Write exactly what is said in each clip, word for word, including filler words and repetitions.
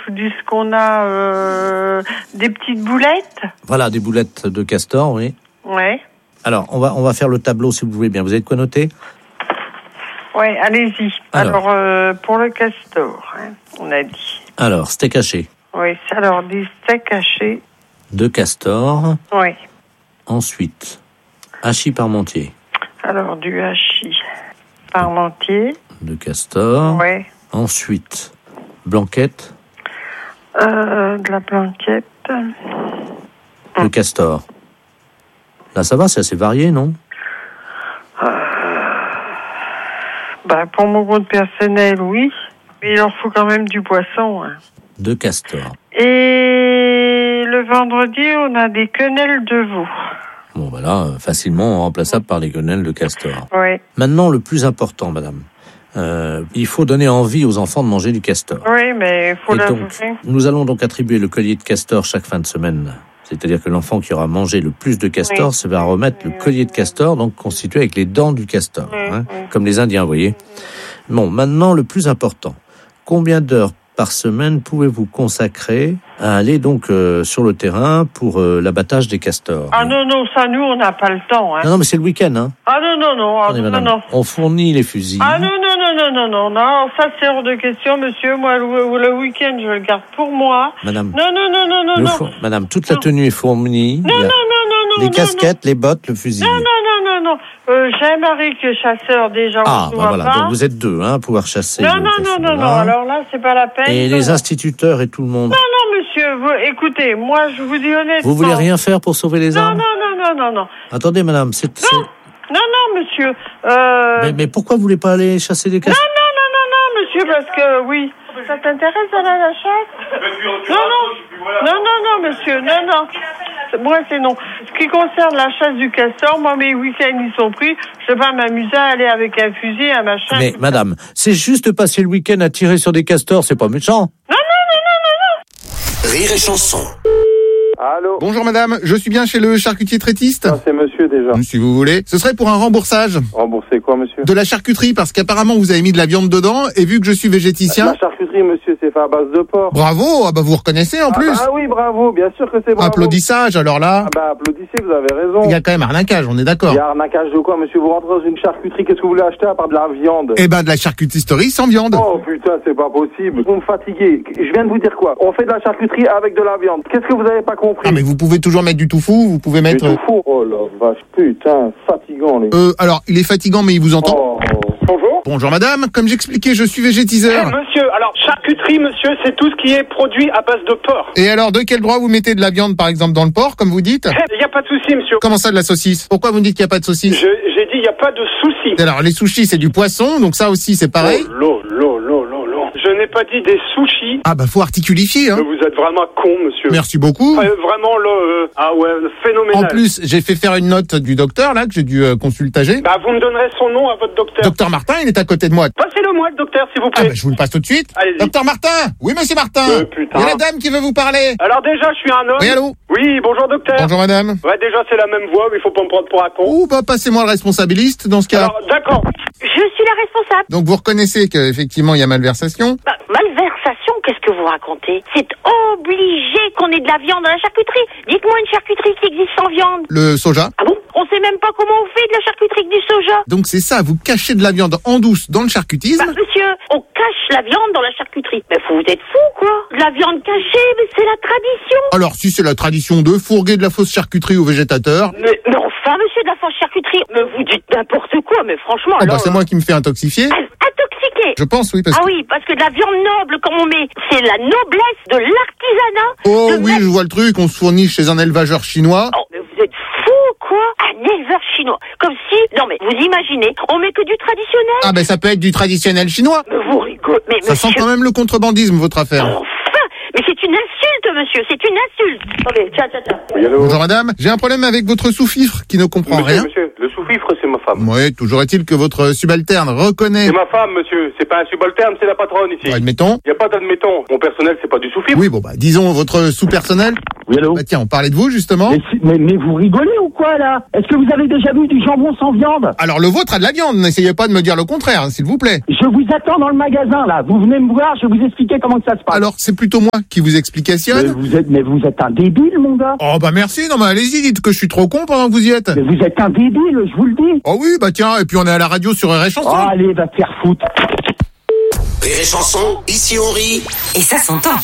vous dis ce qu'on a. Euh, des petites boulettes. Voilà, des boulettes de castor, oui. Ouais. Alors, on va, on va faire le tableau, si vous voulez bien. Vous avez de quoi noter ? Ouais, allez-y. Alors, alors euh, pour le castor, hein, on a dit. Alors, steak haché. Oui, alors des steaks hachés. De castor. Oui. Ensuite, hachis parmentier. Alors, du hachis parmentier. De castor. Oui. Ensuite, blanquette. Euh, de la blanquette. De castor. Là, ça va, c'est assez varié, non ? Euh, bah, pour mon compte personnel, oui. Mais il en faut quand même du poisson. Hein. De castor. Et le vendredi, on a des quenelles de veau. Bon, voilà, facilement remplaçable par les quenelles de castor. Oui. Maintenant, le plus important, madame. Euh, il faut donner envie aux enfants de manger du castor. Oui, mais il faut Et donc, l'avouer. nous allons donc attribuer le collier de castor chaque fin de semaine. C'est-à-dire que l'enfant qui aura mangé le plus de castor Oui. se va remettre le collier de castor, donc constitué avec les dents du castor, Oui, hein, oui. comme les Indiens, vous voyez. Bon, maintenant, le plus important. Combien d'heures par semaine pouvez-vous consacrer à aller donc euh, sur le terrain pour euh, l'abattage des castors ? Ah non, non, ça, nous, on n'a pas le temps. Hein. Non, non, mais c'est le week-end, hein. Ah non, non, non, ah, Attendez, non, madame. non. On fournit les fusils. Ah non, non, non, non, non, non, non, ça c'est hors de question, monsieur. Moi, le, le week-end, je le garde pour moi. Madame, Non, non, non, non, non, le non. fo- madame, toute la Non. tenue est fournie. Non, Il y a non, non, non, non. les non, casquettes, les bottes, le fusil. Non, non, non, non, non. Euh, j'ai un mari qui est chasseur déjà. Ah, on se bah voit voilà, pas. donc vous êtes deux, hein, à pouvoir chasser. Non, le non, non, castor, non, non. voilà. Alors là, c'est pas la peine. Et les instituteurs et tout le monde. Non, non, monsieur. Vous, écoutez, moi, je vous dis honnêtement. Vous voulez rien faire pour sauver les Non, arbres ? non, non, non, non, non. Attendez, madame, c'est... c'est- Non, non, non, monsieur. Euh... Mais, mais pourquoi vous voulez pas aller chasser des Non, castors ? non, non, non, non, monsieur, parce que, oui. Ça t'intéresse d'aller à la chasse ? Non, non. Non, non, non, monsieur, non, non. Moi, c'est non. Ce qui concerne la chasse du castor, moi, mes week-ends, ils sont pris. Je vais pas m'amuser à aller avec un fusil, un machin. Mais madame, c'est juste passer le week-end à tirer sur des castors, c'est pas méchant. Non, non, non, non, non, non. Rire et chanson. Allô? Bonjour madame, je suis bien chez le charcutier traitiste. Ah, c'est monsieur déjà. Si vous voulez. Ce serait pour un remboursage Rembourser quoi, monsieur? de la charcuterie parce qu'apparemment vous avez mis de la viande dedans et vu que je suis végéticien... La charcuterie, monsieur, c'est fait à base de porc. Bravo, ah bah vous reconnaissez en Ah, plus. bah oui, bravo, bien sûr que c'est bravo. Applaudissage alors là. Ah bah applaudissez, vous avez raison. Il y a quand même arnaquage, on est d'accord. Il y a arnaquage de quoi, monsieur? Vous rentrez dans une charcuterie, qu'est-ce que vous voulez acheter à part de la viande? Eh ben de la charcuterie sans viande. Oh putain, c'est pas possible. Vous me fatiguez. Je viens de vous dire quoi? On fait de la charcuterie avec de la viande. Qu'est-ce que vous avez pas compris? Ah mais vous pouvez toujours mettre du tofu, vous pouvez Du mettre... tout fou. Oh la vache, putain, fatigant les. Euh, alors, il est fatigant mais il vous entend. Oh. Bonjour. Bonjour madame, comme j'expliquais, je suis végétiseur. Eh, monsieur, alors charcuterie, monsieur, c'est tout ce qui est produit à base de porc. Et alors, de quel droit vous mettez de la viande par exemple dans le porc, comme vous dites? Il n'y a pas de souci, monsieur. Comment ça de la saucisse? Pourquoi vous me dites qu'il n'y a pas de saucisse? Je- J'ai dit, il n'y a pas de souci. Alors, les sushis c'est du poisson, donc ça aussi c'est pareil. Oh, lo, lo, lo, lo, lo. Je n'ai pas dit des sushis. Ah bah faut articulifier, hein. Mais vous êtes vraiment con, monsieur. Merci beaucoup. Euh, vraiment, là, euh, ah ouais, phénoménal. En plus, j'ai fait faire une note du docteur, là, que j'ai dû euh, consultager. Bah, vous me donnerez son nom à votre docteur. Docteur Martin, il est à côté de moi. Passez-le moi, le docteur, s'il vous Ah plaît. bah je vous le passe tout de suite. Allez-y. Docteur Martin. Oui, monsieur Martin. Euh, putain. Il y a la dame qui veut vous parler. Alors déjà, je suis un homme. Oui, allô? Oui, bonjour, docteur. Bonjour madame. Ouais, déjà, c'est la même voix, mais il faut pas me prendre pour un con. Oh bah passez-moi le responsabiliste dans ce cas. Alors, d'accord. Je suis la responsable. Donc vous reconnaissez qu'effectivement il y a malversation. Bah, malversation, qu'est-ce que vous racontez? C'est obligé qu'on ait de la viande dans la charcuterie. Dites-moi une charcuterie qui existe sans viande. Le soja. Ah bon? On sait même pas comment on fait de la charcuterie avec du soja. Donc c'est ça, vous cachez de la viande en douce dans le charcutisme. Bah, monsieur, on cache la viande dans la charcuterie. Mais vous êtes fou, quoi? De la viande cachée, mais c'est la tradition. Alors si c'est la tradition de fourguer de la fausse charcuterie aux végétateurs. Mais, mais enfin, monsieur, de la fausse charcuterie, mais vous dites n'importe quoi, mais franchement, Ah bah alors... c'est moi qui me fais intoxifier. Intoxiqué. Je pense oui parce Ah que... oui, parce que de la viande noble, comme on met, c'est la noblesse de l'artisanat. Oh de oui, mettre- je vois le truc, on se fournit chez un élevageur chinois. Oh, mais vous êtes fou, quoi? Un éleveur chinois. Comme si... Non, mais vous imaginez, on met que du traditionnel. Ah ben ça peut être du traditionnel chinois. Mais vous rigolez. Mais Ça monsieur... sent quand même le contrebandisme, votre affaire. Enfin, mais c'est une insulte, monsieur, c'est une insulte. Attendez, tiens, tiens, tiens. Oui, allô? Bonjour madame, j'ai un problème avec votre sous-fifre qui ne comprend Monsieur, rien. monsieur, le sous-fifre, c'est ma femme. Oui, toujours est-il que votre subalterne reconnaît... C'est ma femme, monsieur. C'est pas un subalterne, c'est la patronne ici. Bon, admettons. Y a pas d'admettons. Mon personnel, c'est pas du sous-fifre. Oui, bon bah disons votre sous-personnel. Oui, allô. Bah tiens, on parlait de vous justement. Mais, mais, mais vous rigolez ou quoi là? Est-ce que vous avez déjà vu du jambon sans viande? Alors le vôtre a de la viande, n'essayez pas de me dire le contraire, s'il vous plaît. Je vous attends dans le magasin là. Vous venez me voir, je vais vous expliquer comment que ça se passe. Alors c'est plutôt moi qui vous explicationne. Mais vous êtes, mais vous êtes un débile, mon gars. Oh bah merci, non mais allez-y, dites que je suis trop con pendant que vous y êtes. Mais vous êtes un débile, je vous le dis. Oh oui, bah tiens, et puis on est à la radio sur R et Chanson. Oh, allez, va te faire foutre. Rire et Chanson, ici on rit. Et ça s'entend.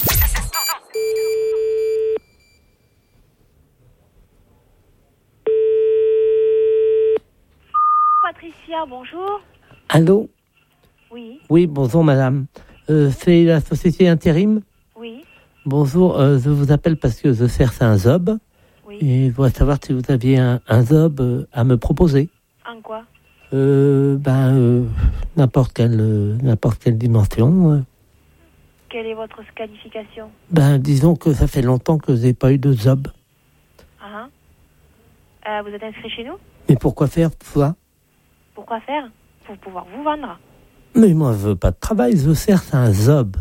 Patricia, bonjour. Allô? Oui. Oui, bonjour madame. Euh, c'est la société Intérim? Oui. Bonjour, euh, je vous appelle parce que je cherche un job. Oui. Et je voudrais savoir si vous aviez un, un job euh, à me proposer. En quoi? Euh, ben, euh, n'importe quelle, euh, n'importe quelle dimension. Euh. Quelle est votre qualification? Ben, disons que ça fait longtemps que je n'ai pas eu de job. Ah, euh, vous êtes inscrit chez nous? Mais pourquoi faire ça? Pourquoi faire? Pour pouvoir vous vendre. Mais moi, je veux pas de travail, je cherche un job.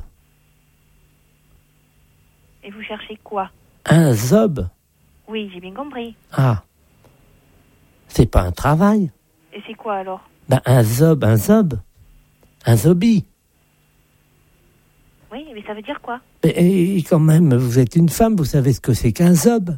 Et vous cherchez quoi? Un job? Oui, j'ai bien compris. Ah. C'est pas un travail. Et c'est quoi alors? Ben, un job, un job. Un zombie. Oui, mais ça veut dire quoi? Et, et quand même, vous êtes une femme, vous savez ce que c'est qu'un job.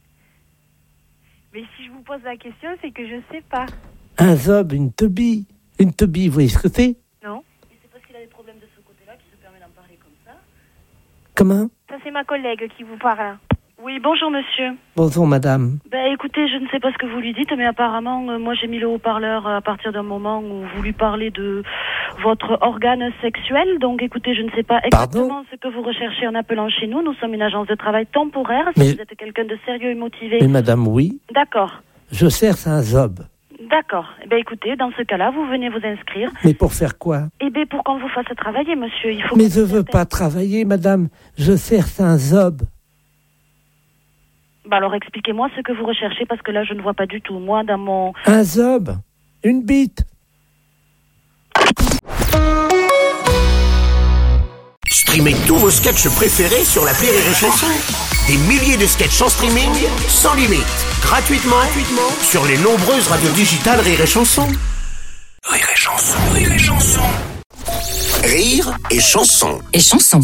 Mais si je vous pose la question, c'est que je sais pas. Un zob, une teubie. Une teubie, vous voyez ce que c'est? Non. Mais c'est parce qu'il a des problèmes de ce côté-là qui se permet d'en parler comme ça. Comment? Ça, c'est ma collègue qui vous parle. Oui, bonjour monsieur. Bonjour madame. Ben écoutez, je ne sais pas ce que vous lui dites, mais apparemment, euh, moi j'ai mis le haut-parleur à partir d'un moment où vous lui parlez de votre organe sexuel. Donc écoutez, je ne sais pas exactement Pardon? ce que vous recherchez en appelant chez nous. Nous sommes une agence de travail temporaire. Si Mais- vous êtes quelqu'un de sérieux et motivé. Mais madame, oui, D'accord. je cherche un job. D'accord. Eh ben écoutez, dans ce cas-là, vous venez vous inscrire. Mais pour faire quoi? Eh bien, pour qu'on vous fasse travailler, monsieur, il faut... Mais que je vous veux êtes- pas travailler, madame. Je cherche un job. Bah alors expliquez-moi ce que vous recherchez, parce que là, je ne vois pas du tout. Moi, dans mon... Un job. Une bite. Streamez tous vos sketchs préférés sur l'appli Rire et Chanson. Des milliers de sketchs en streaming, sans limite, gratuitement, gratuitement sur les nombreuses radios digitales Rire et Chanson. Rire et Chanson, Rire et Chanson. Rire et Chanson. Et chanson.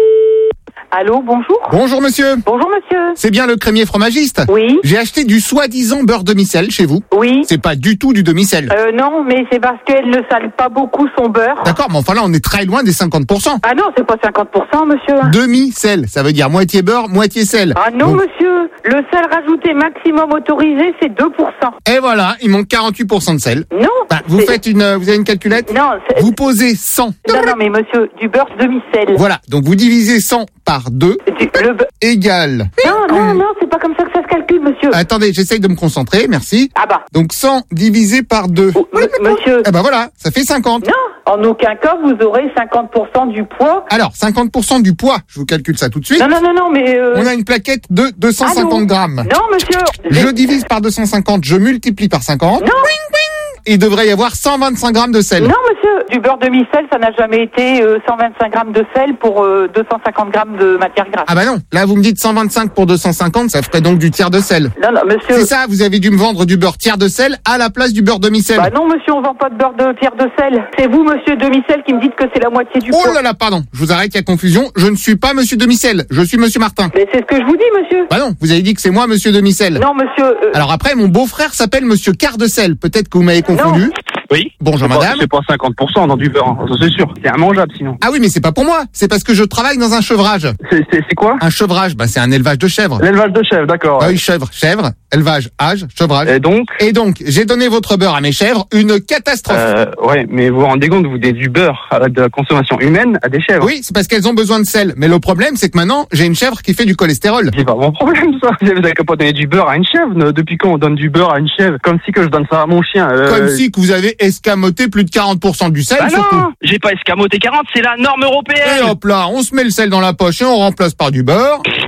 Allô, bonjour. Bonjour monsieur. Bonjour monsieur. C'est bien le crémier fromagiste? Oui. J'ai acheté du soi-disant beurre demi-sel chez vous. Oui. C'est pas du tout du demi-sel. Euh, non, mais c'est parce qu'elle ne sale pas beaucoup son beurre. D'accord, mais enfin là on est très loin des cinquante pour cent. Ah non, c'est pas cinquante pour cent, monsieur. Demi-sel, ça veut dire moitié beurre, moitié sel. Ah non, Donc- monsieur. Le sel rajouté maximum autorisé, c'est deux pour cent. Et voilà, il manque quarante-huit pour cent de sel. Non. Bah, vous c'est- faites une, euh, vous avez une calculette? Non, c'est... Vous posez cent. Non, non, mais monsieur, du beurre demi-sel. Voilà, donc vous divisez cent par deux, Du- le be- égale. Non, non, non, c'est pas comme ça que ça se calcule, monsieur. Attendez, j'essaye de me concentrer, merci. Ah bah. Donc cent divisé par deux. Oh, m- monsieur. Eh ben voilà, ça fait cinquante. Non, en aucun cas, vous aurez cinquante pour cent du poids. Alors, cinquante pour cent du poids, je vous calcule ça tout de suite. Non, non, non, non, mais... Euh... On a une plaquette de deux cent cinquante Allô grammes. Non, monsieur. Je divise par deux cent cinquante, je multiplie par cinquante. Non. Et il devrait y avoir cent vingt-cinq grammes de sel. Non, monsieur, du beurre demi-sel, ça n'a jamais été euh, cent vingt-cinq grammes de sel pour euh, deux cent cinquante grammes de matière grasse. Ah bah non, là vous me dites cent vingt-cinq pour deux cent cinquante, ça ferait donc du tiers de sel. Non, non, monsieur. C'est ça, vous avez dû me vendre du beurre tiers de sel à la place du beurre demi-sel. Bah non, monsieur, on vend pas de beurre de tiers de sel. C'est vous, monsieur demi-sel, qui me dites que c'est la moitié du Oh poids. là là, pardon, je vous arrête, il y a confusion. Je ne suis pas monsieur demi-sel, je suis monsieur Martin. Mais c'est ce que je vous dis, monsieur. Bah non, vous avez dit que c'est moi monsieur demi-sel. Non, monsieur. euh, Alors après, mon beau-frère s'appelle monsieur quart de sel. Peut-être que vous m'avez confondu. Oui. Bonjour C'est pas- madame. C'est pas cinquante pour cent dans du beurre, hein, ça c'est sûr. C'est immangeable sinon. Ah oui, mais c'est pas pour moi. C'est parce que je travaille dans un chevrage. C'est c'est- c'est quoi? Un chevrage, bah c'est un élevage de chèvres. L'élevage de chèvres, d'accord. Ah oui, chèvre, chèvre, élevage, âge, chevrage. Et donc? Et donc, j'ai donné votre beurre à mes chèvres, une catastrophe. Euh, ouais, mais vous vous rendez compte, vous donnez du beurre à de la consommation humaine à des chèvres. Oui, c'est parce qu'elles ont besoin de sel. Mais le problème, c'est que maintenant, j'ai une chèvre qui fait du cholestérol. C'est pas mon problème ça. Vous avez qu'à pas donner du beurre à une chèvre. Ne- Depuis quand on donne du beurre à une chèvre? Comme si que je donne ça à mon chien. euh, Comme si que vous avez escamoté plus de quarante pour cent du sel, Bah surtout. non, j'ai pas escamoté quarante, c'est la norme Et européenne. hop là, on se met le sel dans la poche et on remplace par du beurre.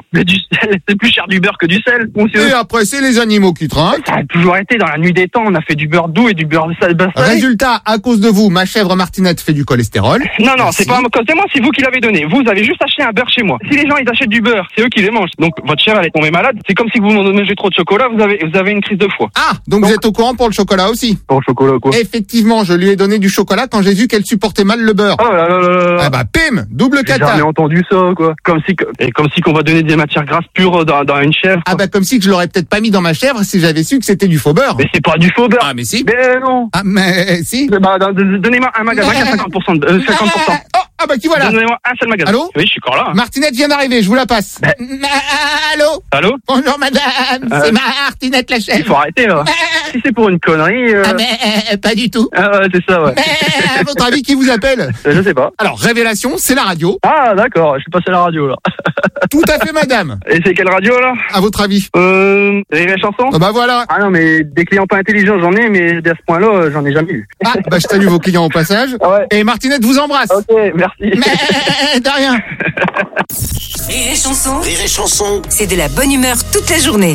Mais du sel, c'est plus cher du beurre que du sel, monsieur. Et après, c'est les animaux qui trinquent. Ça a toujours été dans la nuit des temps, on a fait du beurre doux et du beurre salé. Résultat, à cause de vous, ma chèvre Martinette fait du cholestérol. Non, non, c'est pas à cause de moi, c'est vous qui l'avez donné. Vous avez juste acheté un beurre chez moi. Si les gens, ils achètent du beurre, c'est eux qui les mangent. Donc, votre chèvre, elle est tombée malade. C'est comme si vous mangez trop de chocolat, vous avez, vous avez une crise de foie. Ah, donc, donc vous êtes au courant pour le chocolat aussi? Pour le chocolat, quoi? Effectivement, je lui ai donné du chocolat quand j'ai vu qu'elle supportait mal le beurre. Oh là là là là. Ah bah, pim, double J'ai cata. jamais entendu ça, quoi. Comme si, et comme si qu'on va donner des matières grasses pures dans, dans une chèvre. Ah bah, comme si que je l'aurais peut-être pas mis dans ma chèvre si j'avais su que c'était du faux beurre. Mais c'est pas du faux beurre. Ah, mais si. Mais non. Ah, mais si. Bah, donnez-moi un magasin qui a cinquante pour cent. Euh, cinquante pour cent. Oh, ah bah, qui voilà. Donnez-moi un seul magasin. Allô? Oui, je suis encore là. Hein. Martinette vient d'arriver, je vous la passe. Bah. Allô? Allô? Bonjour madame, euh, c'est Martinette la chèvre. Il faut arrêter là. Euh, si c'est pour une connerie. Euh... Ah mais euh, pas du tout. Ah ouais, c'est ça, ouais. Mais à votre avis, qui vous appelle? euh, Je sais pas. Alors, révélation, c'est la radio. Ah d'accord, je suis passé à la radio là. Tout à fait madame. Et c'est quelle radio là? À votre avis? Euh... Rire et chanson? Ah bah voilà. Ah non, mais des clients pas intelligents j'en ai, mais à ce point-là, j'en ai jamais eu. Ah bah je salue vos clients au passage. Ah ouais. Et Martinette vous embrasse. Ok, merci. Mais de rien. Rire et chanson. Rire et chanson. C'est de la bonne humeur toute la journée.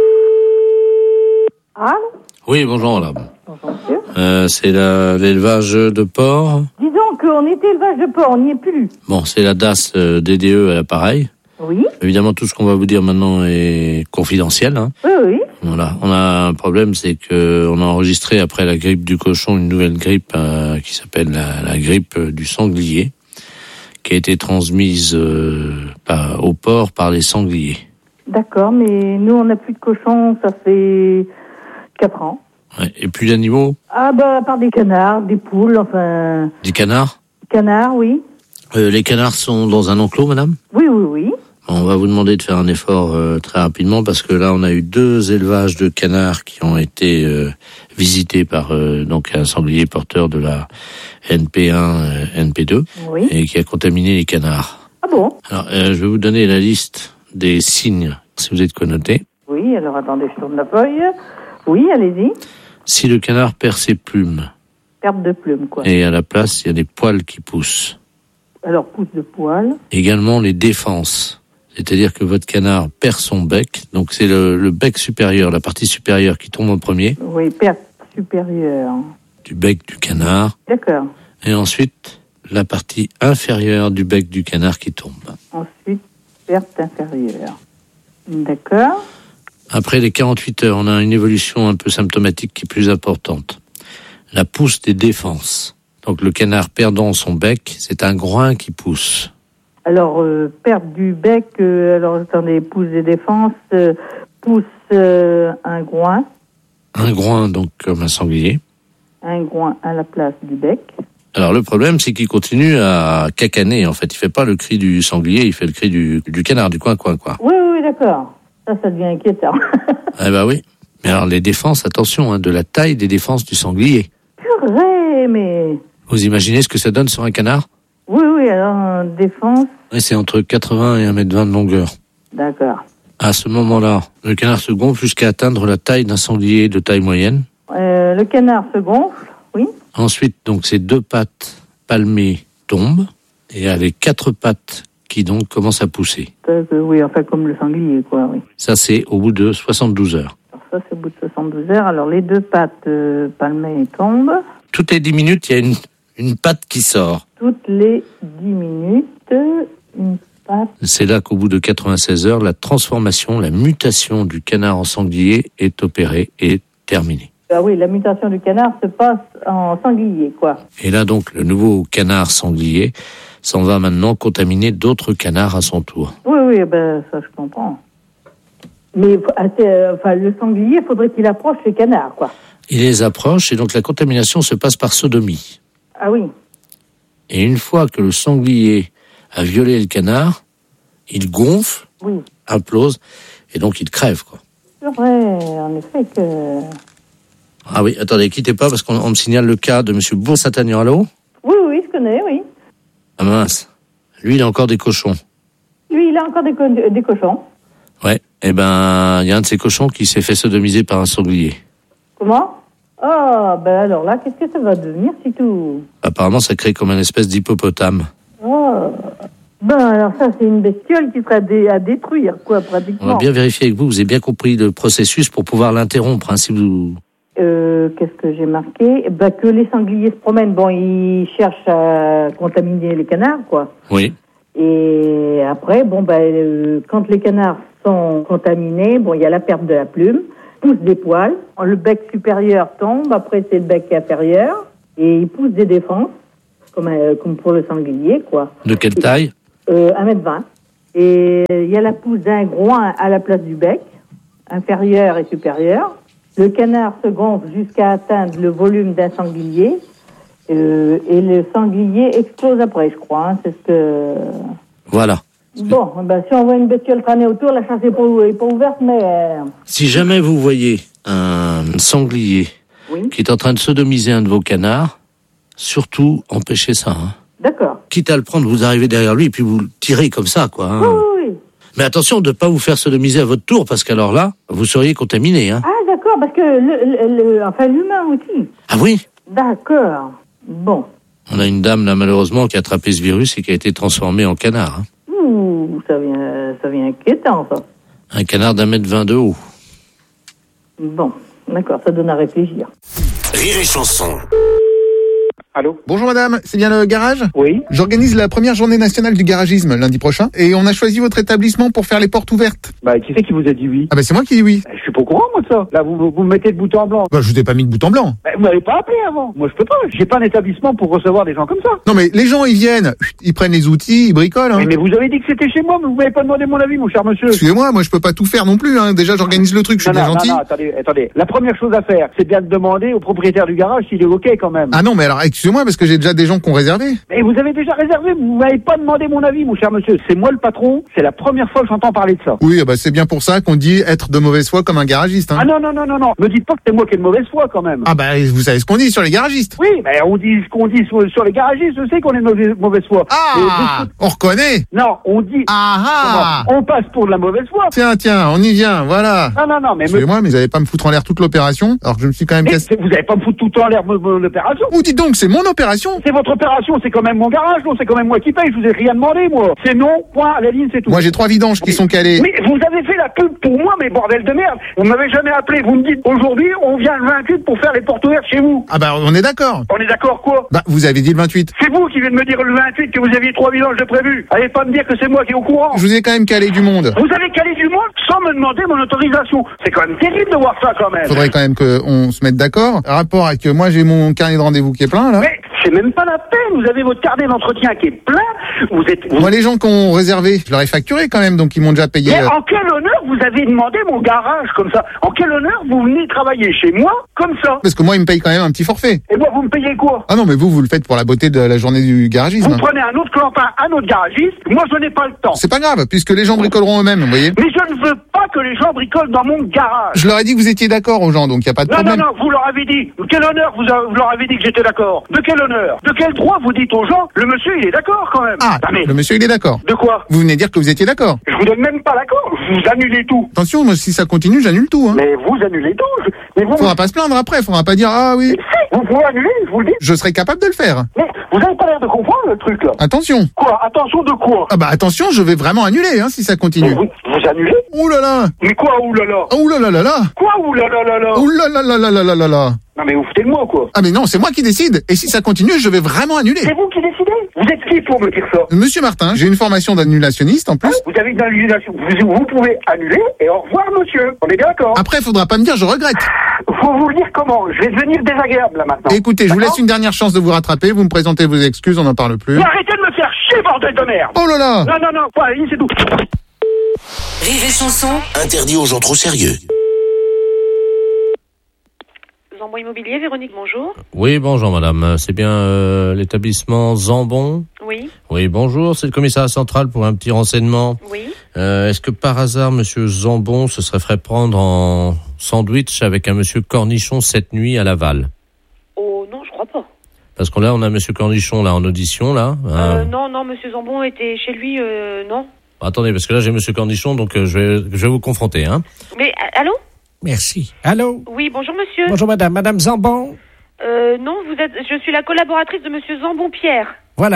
Allô? Oui, bonjour madame. Bonjour monsieur. Euh, c'est la- l'élevage de porc. Disons qu'on était élevage de porc, on n'y est plus. Bon, c'est la D A S euh, D D E à l'appareil. Oui. Évidemment, tout ce qu'on va vous dire maintenant est confidentiel. Hein. Oui, oui. Voilà. On a un problème, c'est que on a enregistré après la grippe du cochon une nouvelle grippe euh, qui s'appelle la, la grippe du sanglier, qui a été transmise euh, par, au porc par les sangliers. D'accord, mais nous on n'a plus de cochons, ça fait quatre ans. Ouais. Et plus d'animaux, Ah bah à part des canards, des poules, enfin... des canards. Canards, oui. Euh, les canards sont dans un enclos, madame. Oui, oui, oui. On va vous demander de faire un effort euh, très rapidement parce que là, on a eu deux élevages de canards qui ont été euh, visités par euh, donc un sanglier porteur de la N P un, euh, N P deux, Oui. et qui a contaminé les canards. Ah bon? Alors, euh, je vais vous donner la liste des signes, si vous êtes connoté. Oui, alors attendez, je tourne la feuille. Oui, allez-y. Si le canard perd ses plumes Perte de plumes, quoi. et à la place, il y a des poils qui poussent. Alors, pousse de poil. Également les défenses. C'est-à-dire que votre canard perd son bec, donc c'est le, le bec supérieur, la partie supérieure qui tombe en premier, Oui, perte supérieure. du bec du canard, D'accord. et ensuite la partie inférieure du bec du canard qui tombe. Ensuite, perte inférieure. D'accord. Après les quarante-huit heures, on a une évolution un peu symptomatique qui est plus importante. La pousse des défenses. Donc le canard perdant son bec, c'est un groin qui pousse. Alors, euh, perte du bec, euh, alors attendez, pousse des défenses, euh, pousse euh, un groin, Un groin, donc comme un sanglier. un groin à la place du bec. Alors le problème, c'est qu'il continue à cacaner. En fait, il fait pas le cri du sanglier, il fait le cri du, du canard, du coin-coin, quoi. Oui, oui, oui, d'accord. Ça, ça devient inquiétant. Eh ben oui. Mais alors les défenses, attention, hein, de la taille des défenses du sanglier. Purée, mais... Vous imaginez ce que ça donne sur un canard? Oui, oui, alors, euh, défense, Ouais, c'est entre quatre-vingts et un mètre vingt de longueur. d'accord. À ce moment-là, le canard se gonfle jusqu'à atteindre la taille d'un sanglier de taille moyenne. Euh, le canard se gonfle, oui. Ensuite, donc, ces deux pattes palmées tombent et à les quatre pattes qui donc commencent à pousser. Euh, oui, enfin, comme le sanglier, quoi, oui. Ça, c'est au bout de soixante-douze heures. Alors ça, c'est au bout de soixante-douze heures. Alors, les deux pattes euh, palmées tombent. Toutes les dix minutes, il y a une, une patte qui sort. Toutes les dix minutes, une patte. C'est là qu'au bout de quatre-vingt-seize heures, la transformation, la mutation du canard en sanglier est opérée et terminée. Ah oui, la mutation du canard se passe en sanglier, quoi. Et là, donc, le nouveau canard sanglier s'en va maintenant contaminer d'autres canards à son tour. Oui, oui, ben, ça, je comprends. Mais, euh, enfin, le sanglier, il faudrait qu'il approche les canards, quoi. Il les approche et donc la contamination se passe par sodomie. Ah oui. Et une fois que le sanglier a violé le canard, il gonfle, Oui. implose, et donc il crève, quoi. C'est vrai, en effet que... Ah oui, attendez, quittez pas parce qu'on on me signale le cas de monsieur Bourg-Saint-Agnan. Allô? Oui, oui, je connais, oui. Ah mince. Lui, il a encore des cochons. Lui, il a encore des, co- des cochons. Ouais. Eh ben, il y a un de ces cochons qui s'est fait sodomiser par un sanglier. Comment? Ah, ben alors là, qu'est-ce que ça va devenir, si tout? Apparemment, ça crée comme une espèce d'hippopotame. Oh. Ben, alors ça, c'est une bestiole qui serait à, dé- à détruire, quoi, pratiquement. On va bien vérifier avec vous, vous avez bien compris le processus pour pouvoir l'interrompre, hein, si vous... Euh, qu'est-ce que j'ai marqué? Ben, que les sangliers se promènent, bon, ils cherchent à contaminer les canards, quoi. Oui. Et après, bon, ben, euh, quand les canards sont contaminés, bon, il y a la perte de la plume, pousse des poils, le bec supérieur tombe, après c'est le bec inférieur, et il pousse des défenses, comme, euh, comme pour le sanglier, quoi. De quelle taille? Euh, un mètre vingt. Et il y a la pousse d'un groin à la place du bec, inférieur et supérieur. Le canard se gonfle jusqu'à atteindre le volume d'un sanglier. Euh, et le sanglier explose après, je crois. Hein, c'est ce que... Voilà. Bon, ben, si on voit une bestiole traîner autour, la chasse n'est pas, est pas ouverte, mais... Euh... Si jamais vous voyez un sanglier oui. qui est en train de sodomiser un de vos canards, surtout empêchez ça. Hein. D'accord. Quitte à le prendre, vous arrivez derrière lui et puis vous le tirez comme ça, quoi. Hein. Oui, oui, oui. Mais attention de ne pas vous faire sodomiser à votre tour, parce qu'alors là, vous seriez contaminé. Hein. Ah, d'accord, parce que le, le, le, enfin, l'humain aussi. Ah oui? D'accord. Bon. On a une dame, là, malheureusement, qui a attrapé ce virus et qui a été transformée en canard. Hein. Ouh, ça vient, ça vient inquiétant, ça. Un canard d'un mètre vingt de haut. Bon, d'accord, ça donne à réfléchir. Rire et chanson. Allô? Bonjour madame, c'est bien le garage? Oui. J'organise la première journée nationale du garagisme lundi prochain et on a choisi votre établissement pour faire les portes ouvertes. Bah, qui c'est qui vous a dit oui? Ah bah c'est moi qui dis oui. Je suis pas au courant, moi, de ça. Là, vous, vous, vous me mettez de bout en blanc. Bah je vous ai pas mis de bout en blanc. Bah, vous m'avez pas appelé avant. Moi, je peux pas. J'ai pas un établissement pour recevoir des gens comme ça. Non mais les gens ils viennent, ils prennent les outils, ils bricolent. Hein. Mais, mais vous avez dit que c'était chez moi, mais vous m'avez pas demandé mon avis, mon cher monsieur. Excusez-moi, moi je peux pas tout faire non plus. Hein. Déjà j'organise le truc, je suis non, bien non, gentil. Non, non, attendez, attendez. La première chose à faire, c'est bien de demander au propriétaire du garage s'il est ok quand même. Ah non mais alors excusez-moi parce que j'ai déjà des gens qui ont réservé. Mais vous avez déjà réservé, vous m'avez pas demandé mon avis, mon cher monsieur. C'est moi le patron, c'est la première fois que j'entends parler de ça. Oui, bah c'est bien pour ça qu'on dit être de mauvaise foi comme un garagiste. Hein. Ah non, non, non, non, non. Me dites pas que c'est moi qui ai de mauvaise foi quand même. Ah bah vous savez ce qu'on dit sur les garagistes. Oui, mais on dit ce qu'on dit sur, sur les garagistes, je sais qu'on est de mauvaise, mauvaise foi. Ah, on reconnaît. Non, on dit. Ah ah. On passe pour de la mauvaise foi. Tiens, tiens, on y vient, voilà. Non, non, non, mais... Excusez-moi, mais vous allez pas me foutre en l'air toute l'opération, alors que je me suis quand même cassé... Vous allez pas me foutre tout en l'air mon opération. Vous dites donc, c'est mon opération. C'est votre opération, c'est quand même mon garage, non, c'est quand même moi qui paye, je vous ai rien demandé, moi. C'est non, point, à la ligne, c'est tout. Moi, j'ai trois vidanges qui sont calés. Mais vous avez fait la pub pour moi, mais bordel de merde. Vous m'avez jamais appelé, vous me dites, aujourd'hui, on vient le vingt-huit pour faire les portes ouvertes chez vous. Ah bah, on est d'accord. On est d'accord, quoi? Bah, vous avez dit le vingt-huit. C'est vous qui venez de me dire le vingt-huit que vous aviez trois vidanges de prévu. Allez pas me dire que c'est moi qui est au courant. Je vous ai quand même calé du monde. Vous avez calé du monde sans me demander mon autorisation. C'est quand même terrible de voir ça, quand même. Faudrait quand même qu'on se mette d'accord. Rapport avec, moi, j'ai mon carnet de rendez-vous qui est plein, là. Mais c'est même pas la peine. Vous avez votre carnet d'entretien qui est plein. Vous êtes... Vous... Moi, les gens qui ont réservé, je leur ai facturé quand même, donc ils m'ont déjà payé. Mais euh... en quel honneur vous avez demandé mon garage comme ça? En quel honneur vous venez travailler chez moi comme ça? Parce que moi, ils me payent quand même un petit forfait. Et moi, vous me payez quoi? Ah non, mais vous, vous le faites pour la beauté de la journée du garagisme. Vous prenez un autre clampin, un autre garagiste. Moi, je n'ai pas le temps. C'est pas grave, puisque les gens bricoleront eux-mêmes, vous voyez. Mais je ne veux pas que les gens bricolent dans mon garage. Je leur ai dit que vous étiez d'accord aux gens, donc il n'y a pas de non, problème. Non, non, vous leur avez dit. Quel honneur vous, a, vous leur avez dit que j'étais d'accord? De quel honneur? De quel droit vous dites aux gens, le monsieur, il est d'accord quand même? Ah, mais... le monsieur, il est d'accord. De quoi? Vous venez dire que vous étiez d'accord. Je vous donne même pas l'accord. Vous annulez tout. Attention, moi, si ça continue, j'annule tout. Hein. Mais vous annulez tout. Je... Mais vous... Faudra pas se plaindre après, faudra pas dire, ah oui. Mais si, vous pouvez annuler, je vous le dis. Je serai capable de le faire. Mais vous avez pas l'air de comprendre le truc là. Attention. Quoi? Attention de quoi? Ah bah attention, je vais vraiment annuler hein, si ça continue. Vous, vous annulez? Ouh là là. Mais quoi ouh là là? Ouh là là là là. Quoi ouh là là là là? Ouh là là là là là là là là. Non mais vous foutez de moi quoi. Ah mais non, c'est moi qui décide. Et si ça continue, je vais vraiment annuler. C'est vous qui décidez? Vous êtes qui pour me dire ça? Monsieur Martin, j'ai une formation d'annulationniste en plus. Ah, vous avez une annulation. Vous, vous pouvez annuler et au revoir monsieur. On est bien d'accord? Après, faudra pas me dire je regrette. Faut vous le dire comment? Je vais devenir désagréable là maintenant. Écoutez, je vous laisse une dernière chance de vous rattraper. Vous me présentez vos excuses, on n'en parle plus. Mais arrêtez de me faire chier, bordel de merde! Oh là là! Non, non, non, pas, c'est tout. Rire et chanson. Interdit aux gens trop sérieux. Zambon Immobilier, Véronique, bonjour. Oui, bonjour madame. C'est bien euh, l'établissement Zambon? Oui. Oui, bonjour. C'est le commissariat central pour un petit renseignement. Oui. Euh, est-ce que par hasard, monsieur Zambon se serait fait prendre en sandwich avec un monsieur Cornichon cette nuit à Laval? Oh non, je crois pas. Parce que là, on a monsieur Cornichon là en audition, là. Euh, euh... Non, non, monsieur Zambon était chez lui, euh, non. Attendez, parce que là, j'ai monsieur Cornichon, donc euh, je vais, je vais vous confronter, hein. Mais, allô? Merci. Allô? Oui, bonjour monsieur. Bonjour madame. Madame Zambon? Euh, non, vous êtes, je suis la collaboratrice de monsieur Zambon Pierre. Voilà.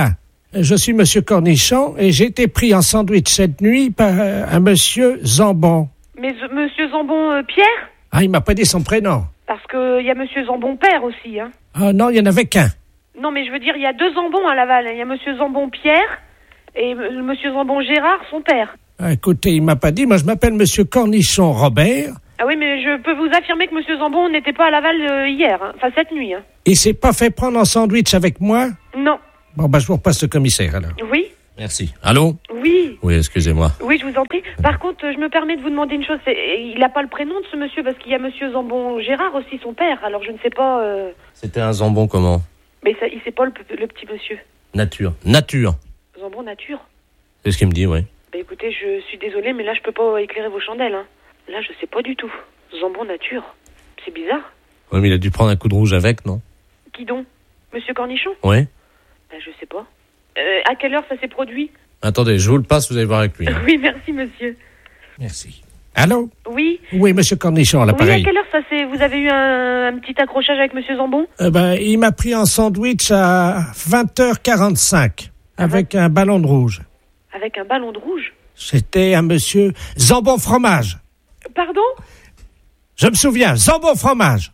Je suis Monsieur Cornichon et j'ai été pris en sandwich cette nuit par euh, un Monsieur Zambon. Mais euh, Monsieur Zambon euh, Pierre? Ah, il m'a pas dit son prénom. Parce que il y a Monsieur Zambon Père aussi, hein. Ah non, il y en avait qu'un. Non, mais je veux dire, il y a deux Zambons à Laval. Il y a Monsieur Zambon Pierre et M- Monsieur Zambon Gérard, son père. Ah, écoutez, il m'a pas dit. Moi, je m'appelle Monsieur Cornichon Robert. Ah oui, mais je peux vous affirmer que Monsieur Zambon n'était pas à Laval euh, hier, hein. Enfin cette nuit, hein. Il s'est pas fait prendre en sandwich avec moi? Non. Bon, bah, je vous repasse le commissaire, alors. Oui. Merci. Allô? Oui. Oui, excusez-moi. Oui, je vous en prie. Par contre, je me permets de vous demander une chose. C'est, il n'a pas le prénom de ce monsieur parce qu'il y a Monsieur Zambon Gérard aussi, son père. Alors je ne sais pas. Euh... C'était un Zambon comment? Mais ça, il sait pas le, le petit monsieur. Nature. Nature. Zambon Nature. C'est ce qu'il me dit, oui. Bah écoutez, je suis désolée, mais là je peux pas éclairer vos chandelles. Hein. Là, je sais pas du tout. Zambon Nature. C'est bizarre. Oui, mais il a dû prendre un coup de rouge avec, non? Qui donc? Monsieur Cornichon? Oui. Bah je sais pas. Euh, à quelle heure ça s'est produit? Attendez, je vous le passe, vous allez voir avec lui. Hein. Oui, merci monsieur. Merci. Allô? Oui. Oui, Monsieur Cornichon, à l'appareil. Oui, à quelle heure ça s'est... Vous avez eu un, un petit accrochage avec Monsieur Zambon? Euh, ben, il m'a pris en sandwich à vingt heures quarante-cinq avec un ballon de rouge. Avec un ballon de rouge? C'était un Monsieur Zambon Fromage. Pardon? Je me souviens, Zambon Fromage.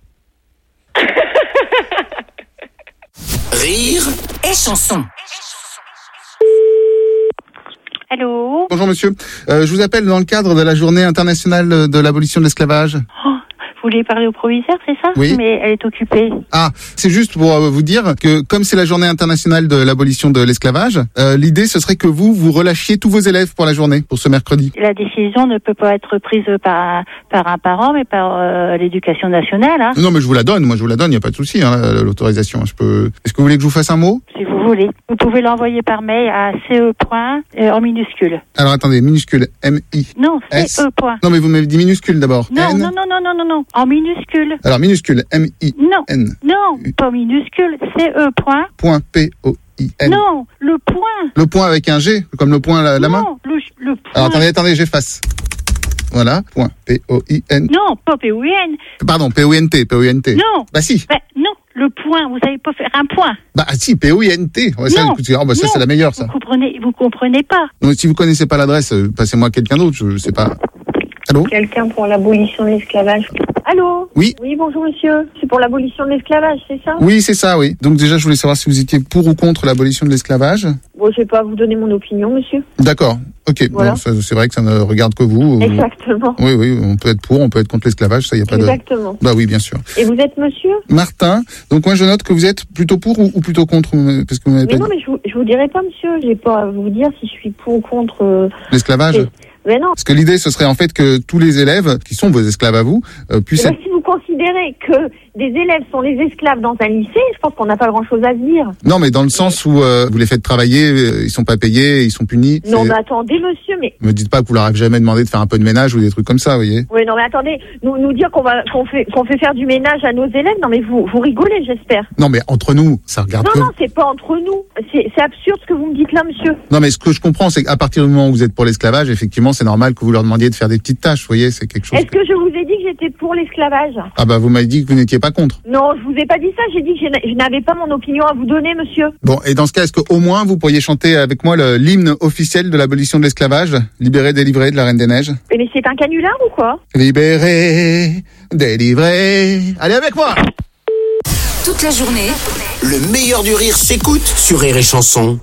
Rire et chanson. Allô. Bonjour monsieur, euh, je vous appelle dans le cadre de la journée internationale de l'abolition de l'esclavage. Oh, vous voulez parler au proviseur, c'est ça? Oui. Mais elle est occupée. Ah, c'est juste pour euh, vous dire que comme c'est la journée internationale de l'abolition de l'esclavage, euh, l'idée ce serait que vous, vous relâchiez tous vos élèves pour la journée, pour ce mercredi. La décision ne peut pas être prise par un, par un parent, mais par euh, l'éducation nationale. Hein. Non mais je vous la donne, moi je vous la donne, il n'y a pas de souci, hein, l'autorisation. Je peux. Est-ce que vous voulez que je vous fasse un mot? Si vous voulez. Vous pouvez l'envoyer par mail à ce point euh, en minuscule. Alors attendez, minuscule, M I. Non, S. C E point. Non mais vous m'avez dit minuscule d'abord. Non, N. non, non, non, non, non, non, en minuscule. Alors minuscule, M I. Non, N. non, pas minuscule, C E point. Point P O I N. Non, le point. Le point avec un G, comme le point la, la main. Non, le, le point. Alors attendez, attendez, j'efface. Voilà, point P O I N. Non, pas P O I N. Pardon, P O I N T, P O I N T. Non. Bah si. Bah, non, le point, vous savez pas faire un point. Bah si, P O I N T. Ouais, ça, non, écoutez, oh, bah, ça non, c'est la meilleure, ça. Vous comprenez, vous comprenez pas. Donc, si vous connaissez pas l'adresse, euh, passez-moi quelqu'un d'autre, je, je sais pas. Allô? Quelqu'un pour l'abolition de l'esclavage. Allô? Oui. Oui, bonjour monsieur. C'est pour l'abolition de l'esclavage, c'est ça? Oui, c'est ça, oui. Donc déjà, je voulais savoir si vous étiez pour ou contre l'abolition de l'esclavage. Bon, je vais pas vous donner mon opinion, monsieur. D'accord. Ok. Voilà. Bon, ça, c'est vrai que ça ne regarde que vous. Exactement. Oui, oui, on peut être pour, on peut être contre l'esclavage, ça y a pas Exactement. de. Bah oui, bien sûr. Et vous êtes monsieur? Martin. Donc moi, je note que vous êtes plutôt pour ou, ou plutôt contre, parce que vous m'avez Mais pas non, dit. mais je vous, je vous dirai pas, monsieur. J'ai pas à vous dire si je suis pour ou contre. Euh, l'esclavage. les... Mais non. Parce que l'idée, ce serait en fait que tous les élèves, qui sont vos esclaves à vous, euh, puissent. Ben, si vous considérez que des élèves sont les esclaves dans un lycée, je pense qu'on n'a pas grand-chose à se dire. Non, mais dans le sens où euh, vous les faites travailler, euh, ils sont pas payés, ils sont punis. Non, mais attendez, monsieur, mais. Me dites pas que vous leur avez jamais demandé de faire un peu de ménage ou des trucs comme ça, vous voyez. Oui, non, mais attendez, nous, nous dire qu'on va, qu'on fait, qu'on fait faire du ménage à nos élèves, non, mais vous, vous rigolez, j'espère. Non, mais entre nous, ça regarde. Non, que... non, c'est pas entre nous. C'est, c'est absurde ce que vous me dites là, monsieur. Non, mais ce que je comprends, c'est qu'à partir du moment où vous êtes pour l'esclavage, effectivement, c'est normal que vous leur demandiez de faire des petites tâches, vous voyez, c'est quelque chose. Est-ce que je vous ai dit que j'étais pour l'esclavage? Ah bah, vous m'avez dit que vous n'étiez pas contre. Non, je vous ai pas dit ça, j'ai dit que je n'avais pas mon opinion à vous donner, monsieur. Bon, et dans ce cas, est-ce qu'au moins vous pourriez chanter avec moi le, l'hymne officiel de l'abolition de l'esclavage, Libéré, délivré de la Reine des Neiges? Mais c'est un canular ou quoi? Libéré, délivré. Allez avec moi! Toute la journée, le meilleur du rire s'écoute sur Rire et Chanson.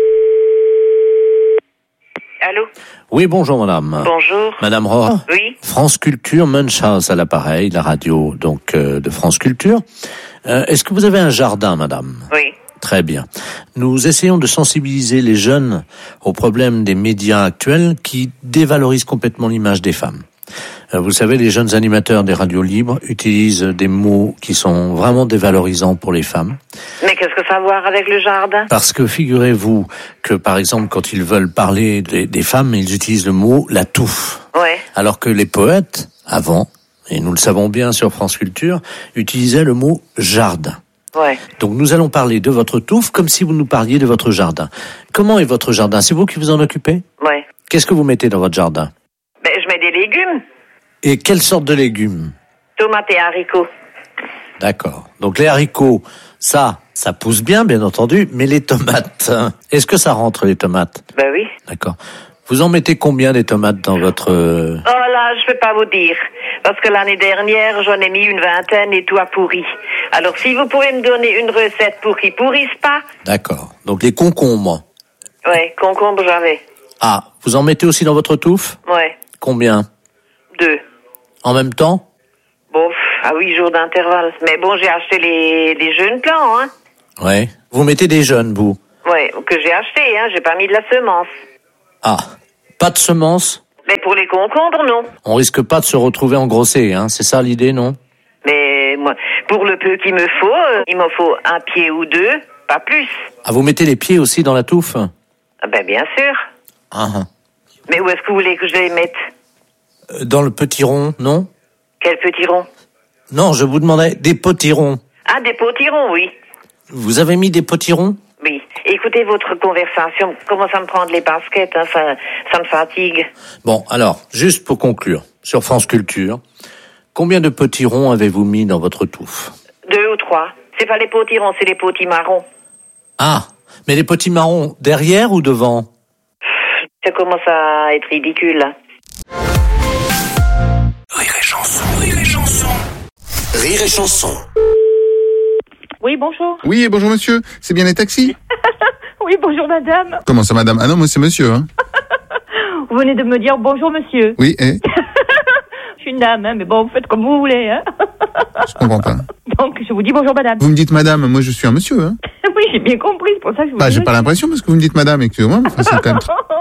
Allô? Oui, bonjour madame. Bonjour. Madame Rohr. Oui. France Culture, Munchhouse à l'appareil, la radio donc euh, de France Culture. Euh, est-ce que vous avez un jardin, madame? Oui. Très bien. Nous essayons de sensibiliser les jeunes aux problèmes des médias actuels qui dévalorisent complètement l'image des femmes. Euh, vous savez, les jeunes animateurs des radios libres utilisent des mots qui sont vraiment dévalorisants pour les femmes. Mais qu'est-ce que ça a à voir avec le jardin? Parce que figurez-vous que, par exemple, quand ils veulent parler des, des femmes, ils utilisent le mot « la touffe ». Ouais. Alors que les poètes, avant, et nous le savons bien sur France Culture, utilisaient le mot « jardin ». Ouais. Donc nous allons parler de votre touffe comme si vous nous parliez de votre jardin. Comment est votre jardin? C'est vous qui vous en occupez? Ouais. Qu'est-ce que vous mettez dans votre jardin? Ben, je mets des légumes. Et quelle sorte de légumes? Tomates et haricots. D'accord. Donc les haricots, ça, ça pousse bien, bien entendu, mais les tomates, hein, est-ce que ça rentre les tomates? Ben oui. D'accord. Vous en mettez combien des tomates dans votre... euh, Oh là, je peux pas vous dire. Parce que l'année dernière, j'en ai mis une vingtaine et tout a pourri. Alors, si vous pouvez me donner une recette pour qu'ils pourrissent pas. D'accord. Donc les concombres. Ouais, concombre, j'avais. Ah, vous en mettez aussi dans votre touffe? Ouais, Combien? deux. En même temps? Bon, pff, à huit jours d'intervalle. Mais bon, j'ai acheté les, les jeunes plants, hein. Ouais. Vous mettez des jeunes, vous? Ouais, que j'ai acheté, hein. J'ai pas mis de la semence. Ah, pas de semences? Mais pour les concombres, non. On risque pas de se retrouver engrossé, hein? C'est ça l'idée, non? Mais moi, pour le peu qu'il me faut, euh, il m'en faut un pied ou deux, pas plus. Ah, vous mettez les pieds aussi dans la touffe? Ah ben, bien sûr. Ah, ah. Mais où est-ce que vous voulez que je les mette? Euh, Dans le petit rond, non? Quel petit rond? Non, je vous demandais des potirons. Ah, des potirons, oui. Vous avez mis des potirons? Oui. Écoutez votre conversation, comment ça me prend les baskets, hein, ça, ça me fatigue. Bon, alors, juste pour conclure, sur France Culture, combien de potirons avez-vous mis dans votre touffe? Deux ou trois. C'est pas les potirons, c'est les potimarrons. Ah, mais les potimarrons, derrière ou devant? Ça commence à être ridicule, là. Rire et chanson, rire et chanson. Rire et chanson. Oui, bonjour. Oui, bonjour monsieur, c'est bien les taxis? Oui, bonjour madame. Comment ça madame? Ah non, moi c'est monsieur, hein. Vous venez de me dire bonjour monsieur. Oui, et Je suis une dame, hein, mais bon, vous faites comme vous voulez. Hein. je comprends pas. Donc, je vous dis bonjour madame. Vous me dites madame, moi je suis un monsieur, hein. Oui, j'ai bien compris, c'est pour ça que je vous Bah, dis. j'ai pas l'impression parce que vous me dites madame, excusez-moi, mais enfin, c'est quand même...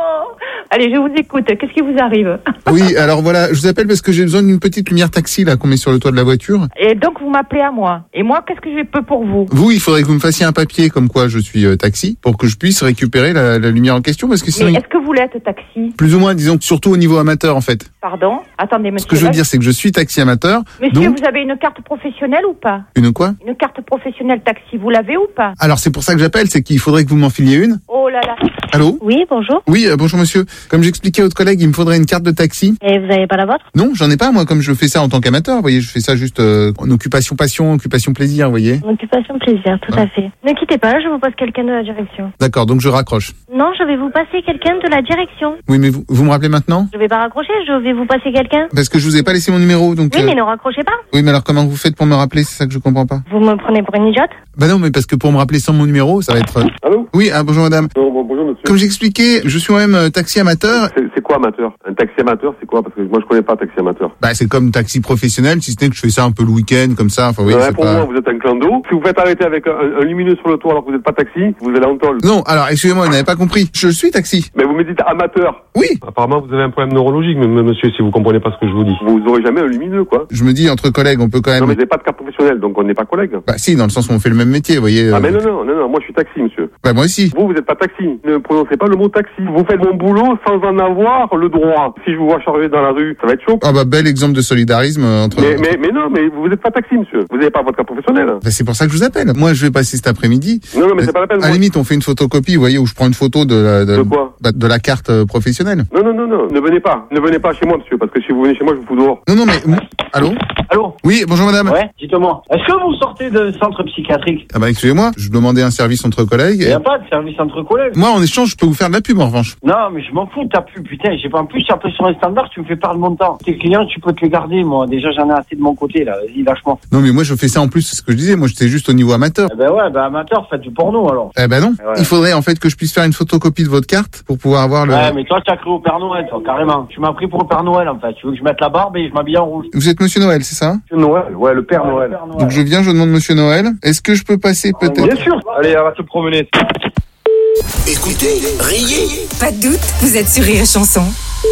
Allez, je vous écoute. Qu'est-ce qui vous arrive? Oui, alors voilà, je vous appelle parce que j'ai besoin d'une petite lumière taxi, là, qu'on met sur le toit de la voiture. Et donc, vous m'appelez à moi. Et moi, qu'est-ce que je peux pour vous? Vous, il faudrait que vous me fassiez un papier comme quoi je suis euh, taxi pour que je puisse récupérer la, la lumière en question parce que sinon... Mais il- est-ce que vous l'êtes taxi? Plus ou moins, disons, que surtout au niveau amateur, en fait. Pardon? Attendez, monsieur. Ce que je veux là, dire, c'est que je suis taxi amateur. Monsieur, donc, vous avez une carte professionnelle ou pas? une quoi? Une carte professionnelle taxi, vous l'avez ou pas? Alors, c'est pour ça que j'appelle, c'est qu'il faudrait que vous m'en filiez une. Oh là là. Allô? Oui, bonjour. Oui, euh, bonjour monsieur. Comme j'expliquais à votre collègue, il me faudrait une carte de taxi. Et vous n'avez pas la vôtre? Non, j'en ai pas, moi, comme je fais ça en tant qu'amateur. Vous voyez, je fais ça juste euh, en occupation passion, occupation plaisir, vous voyez. Occupation plaisir, tout Ouais. à fait. Ne quittez pas, je vous passe quelqu'un de la direction. D'accord, donc je raccroche. Non, je vais vous passer quelqu'un de la direction. Oui, mais vous, vous me rappelez maintenant? Je vais pas raccrocher, je vais vous passer quelqu'un. Parce que je vous ai pas laissé mon numéro, donc... Oui, euh, mais ne raccrochez pas. Oui, mais alors comment vous faites pour me rappeler? C'est ça que je comprends pas. Vous me prenez pour une idiote? Bah non, mais parce que pour me rappeler sans mon numéro, ça va être... euh, Allô? Oui, ah, bonjour madame. Bon, bon, bonjour monsieur. Comme j'expliquais, je suis moi-même euh, taxi amateur. C'est c'est quoi amateur? Un taxi amateur, c'est quoi? Parce que moi je connais pas taxi amateur. Bah c'est comme taxi professionnel, si ce n'est que je fais ça un peu le week-end, comme ça. Enfin oui, Ouais, c'est pour pas... moi, vous êtes un clando. Si vous faites arrêter avec un, un lumineux sur le toit alors que vous n'êtes pas taxi, vous allez en tôle. Non, alors excusez-moi, vous n'avez pas compris. Je suis taxi. Mais vous me dites amateur. Oui. Apparemment, vous avez un problème neurologique, m- monsieur, si vous comprenez pas ce que je vous dis. Vous aurez jamais un lumineux, quoi. Je me dis, entre collègues, on peut quand même... Non, mais vous n'avez pas de carte professionnelle, donc on n'est pas collègues. Bah si, dans le sens où on fait le même métier, vous voyez. Ah, euh, mais non, non, non, non, moi je suis taxi, monsieur. Bah moi aussi. Vous, vous n'êtes pas taxi. Ne prononcez pas le mot taxi. Vous faites mon boulot sans en avoir le droit. Si je vous vois charger dans la rue, ça va être chaud. Ah bah bel exemple de solidarisme euh, entre... Mais, mais, mais non, mais vous n'êtes pas taxi, monsieur. Vous n'avez pas votre carte professionnelle. Bah, c'est pour ça que je vous appelle. Moi, je vais passer cet après-midi. Non, non, mais c'est pas la peine. À la moi. limite, on fait une photocopie, vous voyez, où je prends une photo de la, de, De quoi bah, de la carte euh, professionnelle. Non, non, non, non. Ne venez pas. Ne venez pas chez moi, monsieur, parce que si vous venez chez moi, je vous fous dehors. Non, non, mais... Allô? Allô? Oui, bonjour madame. Ouais, dites-moi. Est-ce que vous sortez de centre psychiatrique? Ah bah excusez-moi, je demandais un service entre collègues. Il et- n'y a pas de service entre collègues. Moi, en échange, je peux vous faire de la pub, en revanche. Non, mais je m'en fous de ta pub, putain. J'ai pas en plus, j'ai appelé sur un standard, tu me fais perdre mon temps. Tes clients, tu peux te les garder, moi. Déjà, j'en ai assez de mon côté, là. Vas-y, lâche-moi. Non, mais moi, je fais ça en plus, c'est ce que je disais. Moi, j'étais juste au niveau amateur. Eh ben ouais, ben amateur, faites du porno, alors. Eh ben non. Ouais. Il faudrait, en fait, que je puisse faire une photocopie de votre carte pour pouvoir avoir le... Ouais, mais toi, tu as cru au Père Noël, toi, carrément. Tu m'as pris pour le Père Noël, en fait. Tu veux que je mette la barbe et je m'habille en rouge. Vous êtes Monsieur Noël, c'est ça? Noël, ouais, le Père Noël. Donc je viens, je demande Monsieur Noël. Est-ce que je peux passer peut-être... Bien sûr. Allez, on va se promener. Écoutez, riez. Pas de doute, vous êtes sur Rire et Chanson.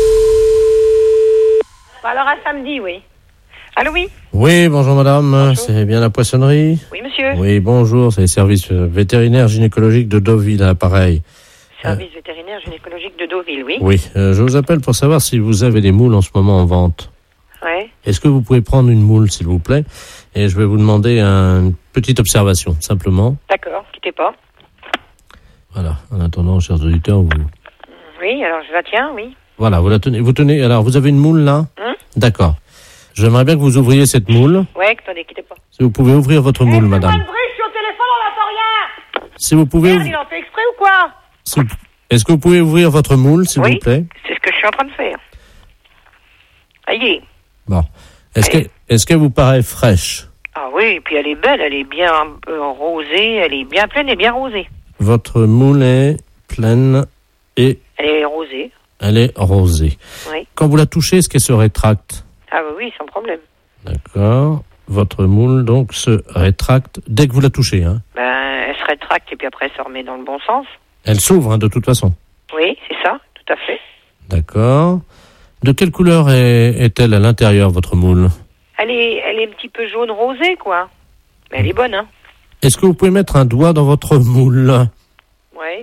Bon, alors à samedi, oui. Allô, oui? Oui, bonjour madame, c'est bien la poissonnerie? Oui, monsieur. Oui, bonjour, c'est les services euh, vétérinaires gynécologiques de Deauville, à l'appareil. Service vétérinaire gynécologique de Deauville, oui. Oui, euh, je vous appelle pour savoir si vous avez des moules en ce moment en vente. Ouais. Est-ce que vous pouvez prendre une moule, s'il vous plaît? Et je vais vous demander un- une petite observation, simplement. D'accord, quittez pas. Voilà, en attendant, chers auditeurs, vous... Oui, alors je la tiens, oui. Voilà, vous la tenez. Vous tenez. Alors, vous avez une moule là? Hum? D'accord. J'aimerais bien que vous ouvriez cette moule. Ouais, attendez, quittez pas. Si vous pouvez ouvrir votre moule, madame. Bruit, je suis au téléphone, on n'entend rien. Si vous pouvez... Merde, il en fait exprès ou quoi? Si vous- Est-ce que vous pouvez ouvrir votre moule, s'il Oui. vous plaît? C'est ce que je suis en train de faire. Aïe. Bon. Est-ce que, est-ce qu'elle vous paraît fraîche? Ah oui, et puis elle est belle, elle est bien euh, rosée, elle est bien pleine et bien rosée. Votre moule est pleine et Elle est rosée, elle est rosée. oui. Quand vous la touchez, est-ce qu'elle se rétracte? Ah oui, oui, sans problème. D'accord. Votre moule, donc, se rétracte dès que vous la touchez, hein? Ben, elle se rétracte et puis après elle se remet dans le bon sens. Elle s'ouvre, hein, de toute façon. Oui, c'est ça, tout à fait. D'accord. De quelle couleur est, est-elle à l'intérieur, votre moule? Elle est, elle est un petit peu jaune rosée, quoi. Mais elle est bonne, hein. Est-ce que vous pouvez mettre un doigt dans votre moule? Oui.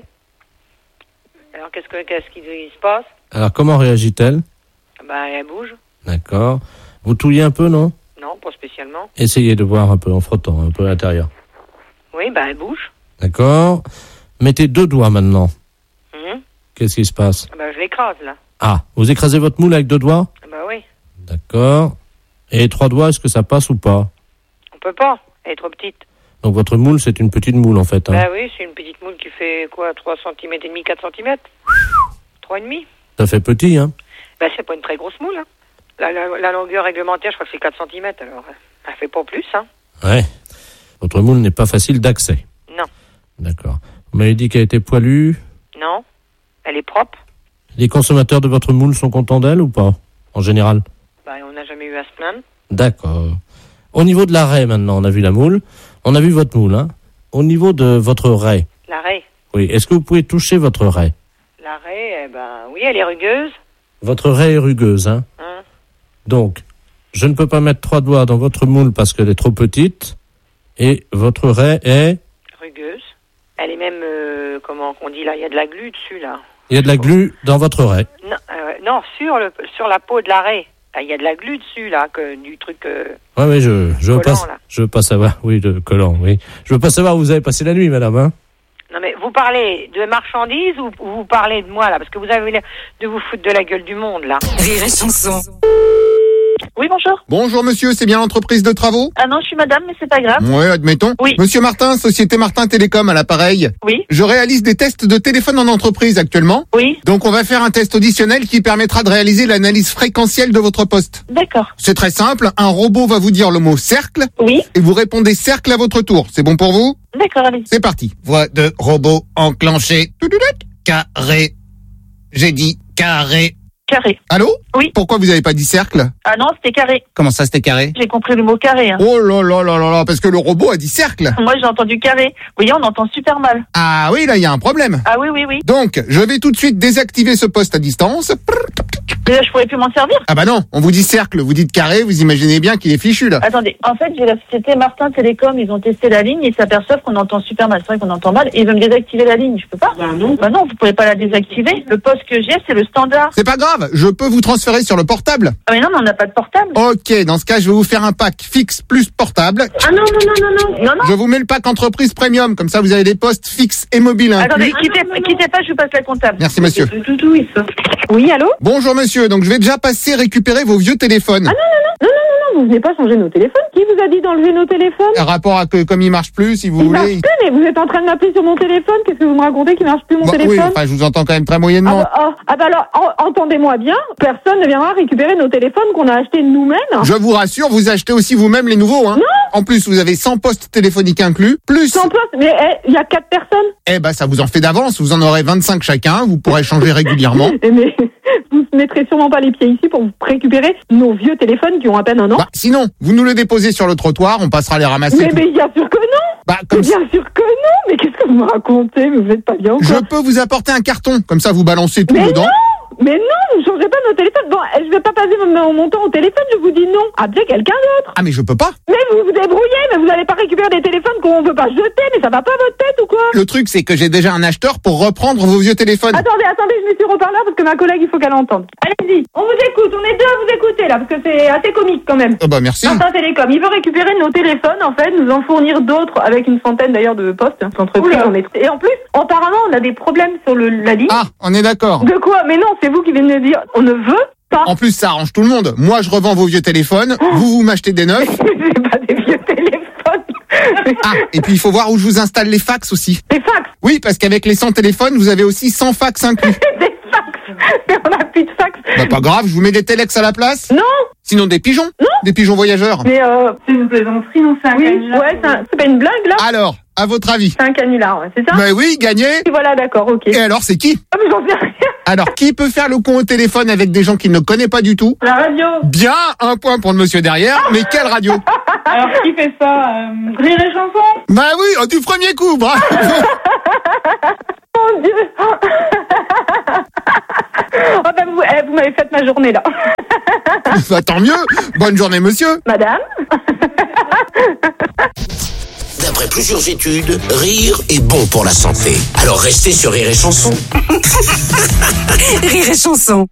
Alors qu'est-ce que, qu'est-ce qui se passe? Alors, comment réagit-elle? Ben, elle bouge. D'accord. Vous touillez un peu, non? Non, pas spécialement. Essayez de voir un peu en frottant, un peu à l'intérieur. Oui, ben, elle bouge. D'accord. Mettez deux doigts maintenant. Mhm. Qu'est-ce qui se passe? Ben, je l'écrase, là. Ah, vous écrasez votre moule avec deux doigts? Ben oui. D'accord. Et trois doigts, est-ce que ça passe ou pas? On peut pas. Elle est trop petite. Donc votre moule, c'est une petite moule en fait. Hein. Ben oui, c'est une petite moule qui fait quoi, trois centimètres et demi, quatre centimètres? trois et demi. Ça fait petit, hein? Ben c'est pas une très grosse moule, hein. La, la, la longueur réglementaire, je crois que c'est quatre centimètres, alors elle fait pas plus, hein. Ouais. Votre moule n'est pas facile d'accès. Non. D'accord. Vous m'avez dit qu'elle était poilue. Non. Elle est propre. Les consommateurs de votre moule sont contents d'elle ou pas? En général? Ben on n'a jamais eu à se plaindre. D'accord. Au niveau de la raie maintenant, on a vu la moule. On a vu votre moule, hein. Au niveau de votre raie. La raie. Oui. Est-ce que vous pouvez toucher votre raie? La raie, eh ben oui, elle est rugueuse. Votre raie est rugueuse, hein. Hein. Donc, je ne peux pas mettre trois doigts dans votre moule parce qu'elle est trop petite. Et votre raie est... Rugueuse. Elle est même, euh, comment on dit là, il y a de la glu dessus, là. Il y a de la glu dans votre raie. Non, euh, non sur, le, sur la peau de la raie. Ah, il y a de la glu dessus, là, que, du truc... Euh, Oui, oui, je, je veux collant, pas, là. je veux pas savoir. Oui, de collant, oui. Je veux pas savoir où vous avez passé la nuit, madame, hein. Non, mais vous parlez de marchandises ou ou vous parlez de moi, là? Parce que vous avez l'air de vous foutre de la gueule du monde, là. Rire et chanson. Oui, bonjour. Bonjour monsieur, c'est bien l'entreprise de travaux? Ah non, je suis madame, mais c'est pas grave. Ouais, admettons. Oui. Monsieur Martin, Société Martin Télécom à l'appareil. Oui. Je réalise des tests de téléphone en entreprise actuellement. Oui. Donc on va faire un test auditionnel qui permettra de réaliser l'analyse fréquentielle de votre poste. D'accord. C'est très simple, un robot va vous dire le mot cercle. Oui. Et vous répondez cercle à votre tour. C'est bon pour vous? D'accord, allez. C'est parti. Voix de robot enclenchée. Carré. J'ai dit carré. Carré. Allô? Oui. Pourquoi vous avez pas dit cercle? Ah non, c'était carré. Comment ça, c'était carré? J'ai compris le mot carré. Hein. Oh là là là là là, parce que le robot a dit cercle. Moi, j'ai entendu carré. Vous voyez, on entend super mal. Ah oui, là, il y a un problème. Ah oui, oui, oui. Donc, je vais tout de suite désactiver ce poste à distance. Mais là, je pourrais plus m'en servir. Ah bah non, on vous dit cercle, vous dites carré, vous imaginez bien qu'il est fichu, là. Attendez, en fait, j'ai la société Martin Télécom, ils ont testé la ligne et ils s'aperçoivent qu'on entend super mal. C'est vrai qu'on entend mal et ils veulent me désactiver la ligne. Je peux pas. Bah non. Bah non, vous pouvez pas la désactiver. Le poste que j'ai, c'est le standard. C'est pas grave, je peux vous transférer sur le portable. Ah mais non, mais on n'a pas de portable. Ok, dans ce cas, je vais vous faire un pack fixe plus portable. Ah non, non, non, non, non. Non, non. Je vous mets le pack entreprise premium, comme ça vous avez des postes fixes et mobiles inclus. Attendez, quittez, quittez pas, je vous passe la comptable. Merci monsieur. Oui, allô? Bonjour monsieur, donc je vais déjà passer récupérer vos vieux téléphones. Ah non, non, non, non, non, non, vous venez pas changer nos téléphones. Qui vous a dit d'enlever nos téléphones? Un rapport à que comme il marche plus, si vous Il voulez. marche plus, mais vous êtes en train de m'appeler sur mon téléphone. Qu'est-ce que vous me racontez qui marche plus mon Bah, oui, téléphone? enfin je vous entends quand même très moyennement. Ah bah, ah, ah bah alors, en- entendez-moi bien, personne ne viendra récupérer nos téléphones qu'on a achetés nous-mêmes. Je vous rassure, vous achetez aussi vous-même les nouveaux, hein. Non. En plus, vous avez cent postes téléphoniques inclus, plus... cent postes, mais il y a quatre personnes. Eh ben, ça vous en fait d'avance, vous en aurez vingt-cinq chacun, vous pourrez changer régulièrement. Eh, mais vous ne mettrez sûrement pas les pieds ici pour récupérer nos vieux téléphones qui ont à peine un an. Bah, sinon, vous nous le déposez sur le trottoir, on passera les ramasser. mais, tout- mais bien sûr que non. Bah, comme Mais bien sûr que non. Mais qu'est-ce que vous me racontez? Mais vous êtes pas bien ou quoi? Je peux vous apporter un carton, comme ça vous balancez tout Mais dedans. non. Mais non, vous ne changez pas nos téléphones. Bon, je vais pas passer mon, mon temps au téléphone, je vous dis non. Appelez quelqu'un d'autre. Ah mais je peux pas. Mais vous vous débrouillez, mais vous n'allez pas récupérer des téléphones qu'on veut pas jeter, mais ça va pas à votre tête ou quoi? Le truc c'est que j'ai déjà un acheteur pour reprendre vos vieux téléphones. Attendez, attendez, je mets sur haut-parleur parce que ma collègue, il faut qu'elle entende. Allez-y, on vous écoute, on est deux à vous écouter là, parce que c'est assez comique quand même. Ah bah merci. Martin Télécom, il veut récupérer nos téléphones, en fait, nous en fournir d'autres, avec une centaine d'ailleurs de postes, hein, d'entreprises. On est... Et en plus, apparemment, on a des problèmes sur le, la ligne. Ah, on est d'accord. De quoi? Mais non, c'est vous qui venez de dire, on ne veut pas pas. En plus, ça arrange tout le monde. Moi, je revends vos vieux téléphones. Oh. Vous, vous m'achetez des neufs. C'est pas des vieux téléphones. Ah, et puis il faut voir où je vous installe les fax aussi. Les fax? Oui, parce qu'avec les cent téléphones, vous avez aussi cent fax inclus. Des fax? Mais on n'a plus de fax. Bah pas grave, je vous mets des téléx à la place. Non. Sinon des pigeons. Non. Des pigeons voyageurs. Mais euh... C'est une plaisanterie, non? C'est un Oui, canular. ouais, c'est, un... c'est pas une blague, là? Alors, à votre avis? C'est un canular, ouais, c'est ça? Bah oui, gagné. Et voilà, d'accord, ok. Et alors, c'est qui? Ah, mais j'en sais rien. Alors, qui peut faire le con au téléphone avec des gens qu'il ne connaît pas du tout? La radio. Bien, un point pour le monsieur derrière, mais quelle radio? Alors, qui fait ça? euh, Rire et chanson? Bah oui, oh, du premier coup, bravo. Mon Dieu. Oh, bah, vous, eh, vous m'avez fait ma journée, là. Bah tant mieux. Bonne journée, monsieur. Madame. D'après plusieurs études, rire est bon pour la santé. Alors restez sur Rire et Chanson. Rire et chanson.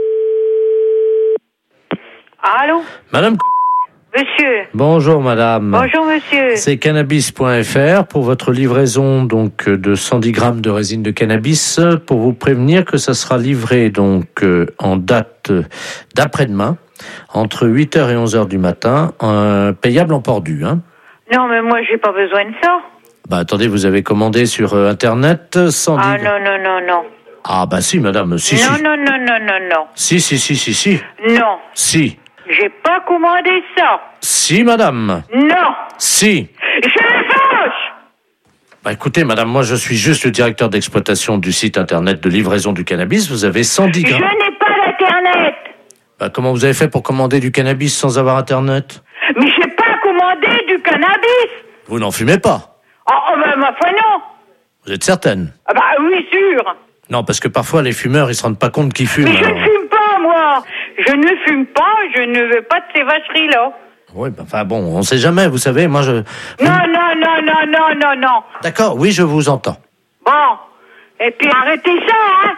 Allô? Madame, Monsieur. bonjour madame. Bonjour, monsieur. C'est cannabis point F R pour votre livraison donc de cent dix grammes de résine de cannabis, pour vous prévenir que ça sera livré donc euh, en date d'après-demain entre huit heures et onze heures du matin, euh, payable en port dû, hein. Non, mais moi, j'ai pas besoin de ça. Bah attendez, vous avez commandé sur euh, internet cent dix. Ah, non, non, non, non. Ah bah si madame, si non, si. non, non, non, non, non. Si si si si si. Non. Si. J'ai pas commandé ça. Si madame. Non. Si. Je le fâche. Bah écoutez madame, moi je suis juste le directeur d'exploitation du site internet de livraison du cannabis, vous avez cent dix Je grammes. n'ai pas d'internet. Bah comment vous avez fait pour commander du cannabis sans avoir internet? Mais j'ai pas commandé du cannabis. Vous n'en fumez pas? Oh, oh ben, ma foi, non. Vous êtes certaine? Ah bah oui, sûr. Non, parce que parfois les fumeurs ils se rendent pas compte qu'ils fument. Mais je alors. ne fume pas, moi. Je ne fume pas, je ne veux pas de ces vacheries-là. Oui, bah, enfin bon, on sait jamais, vous savez, moi je... Non, non, non, non, non, non, non. D'accord, oui, je vous entends. Bon. Et puis arrêtez ça, hein.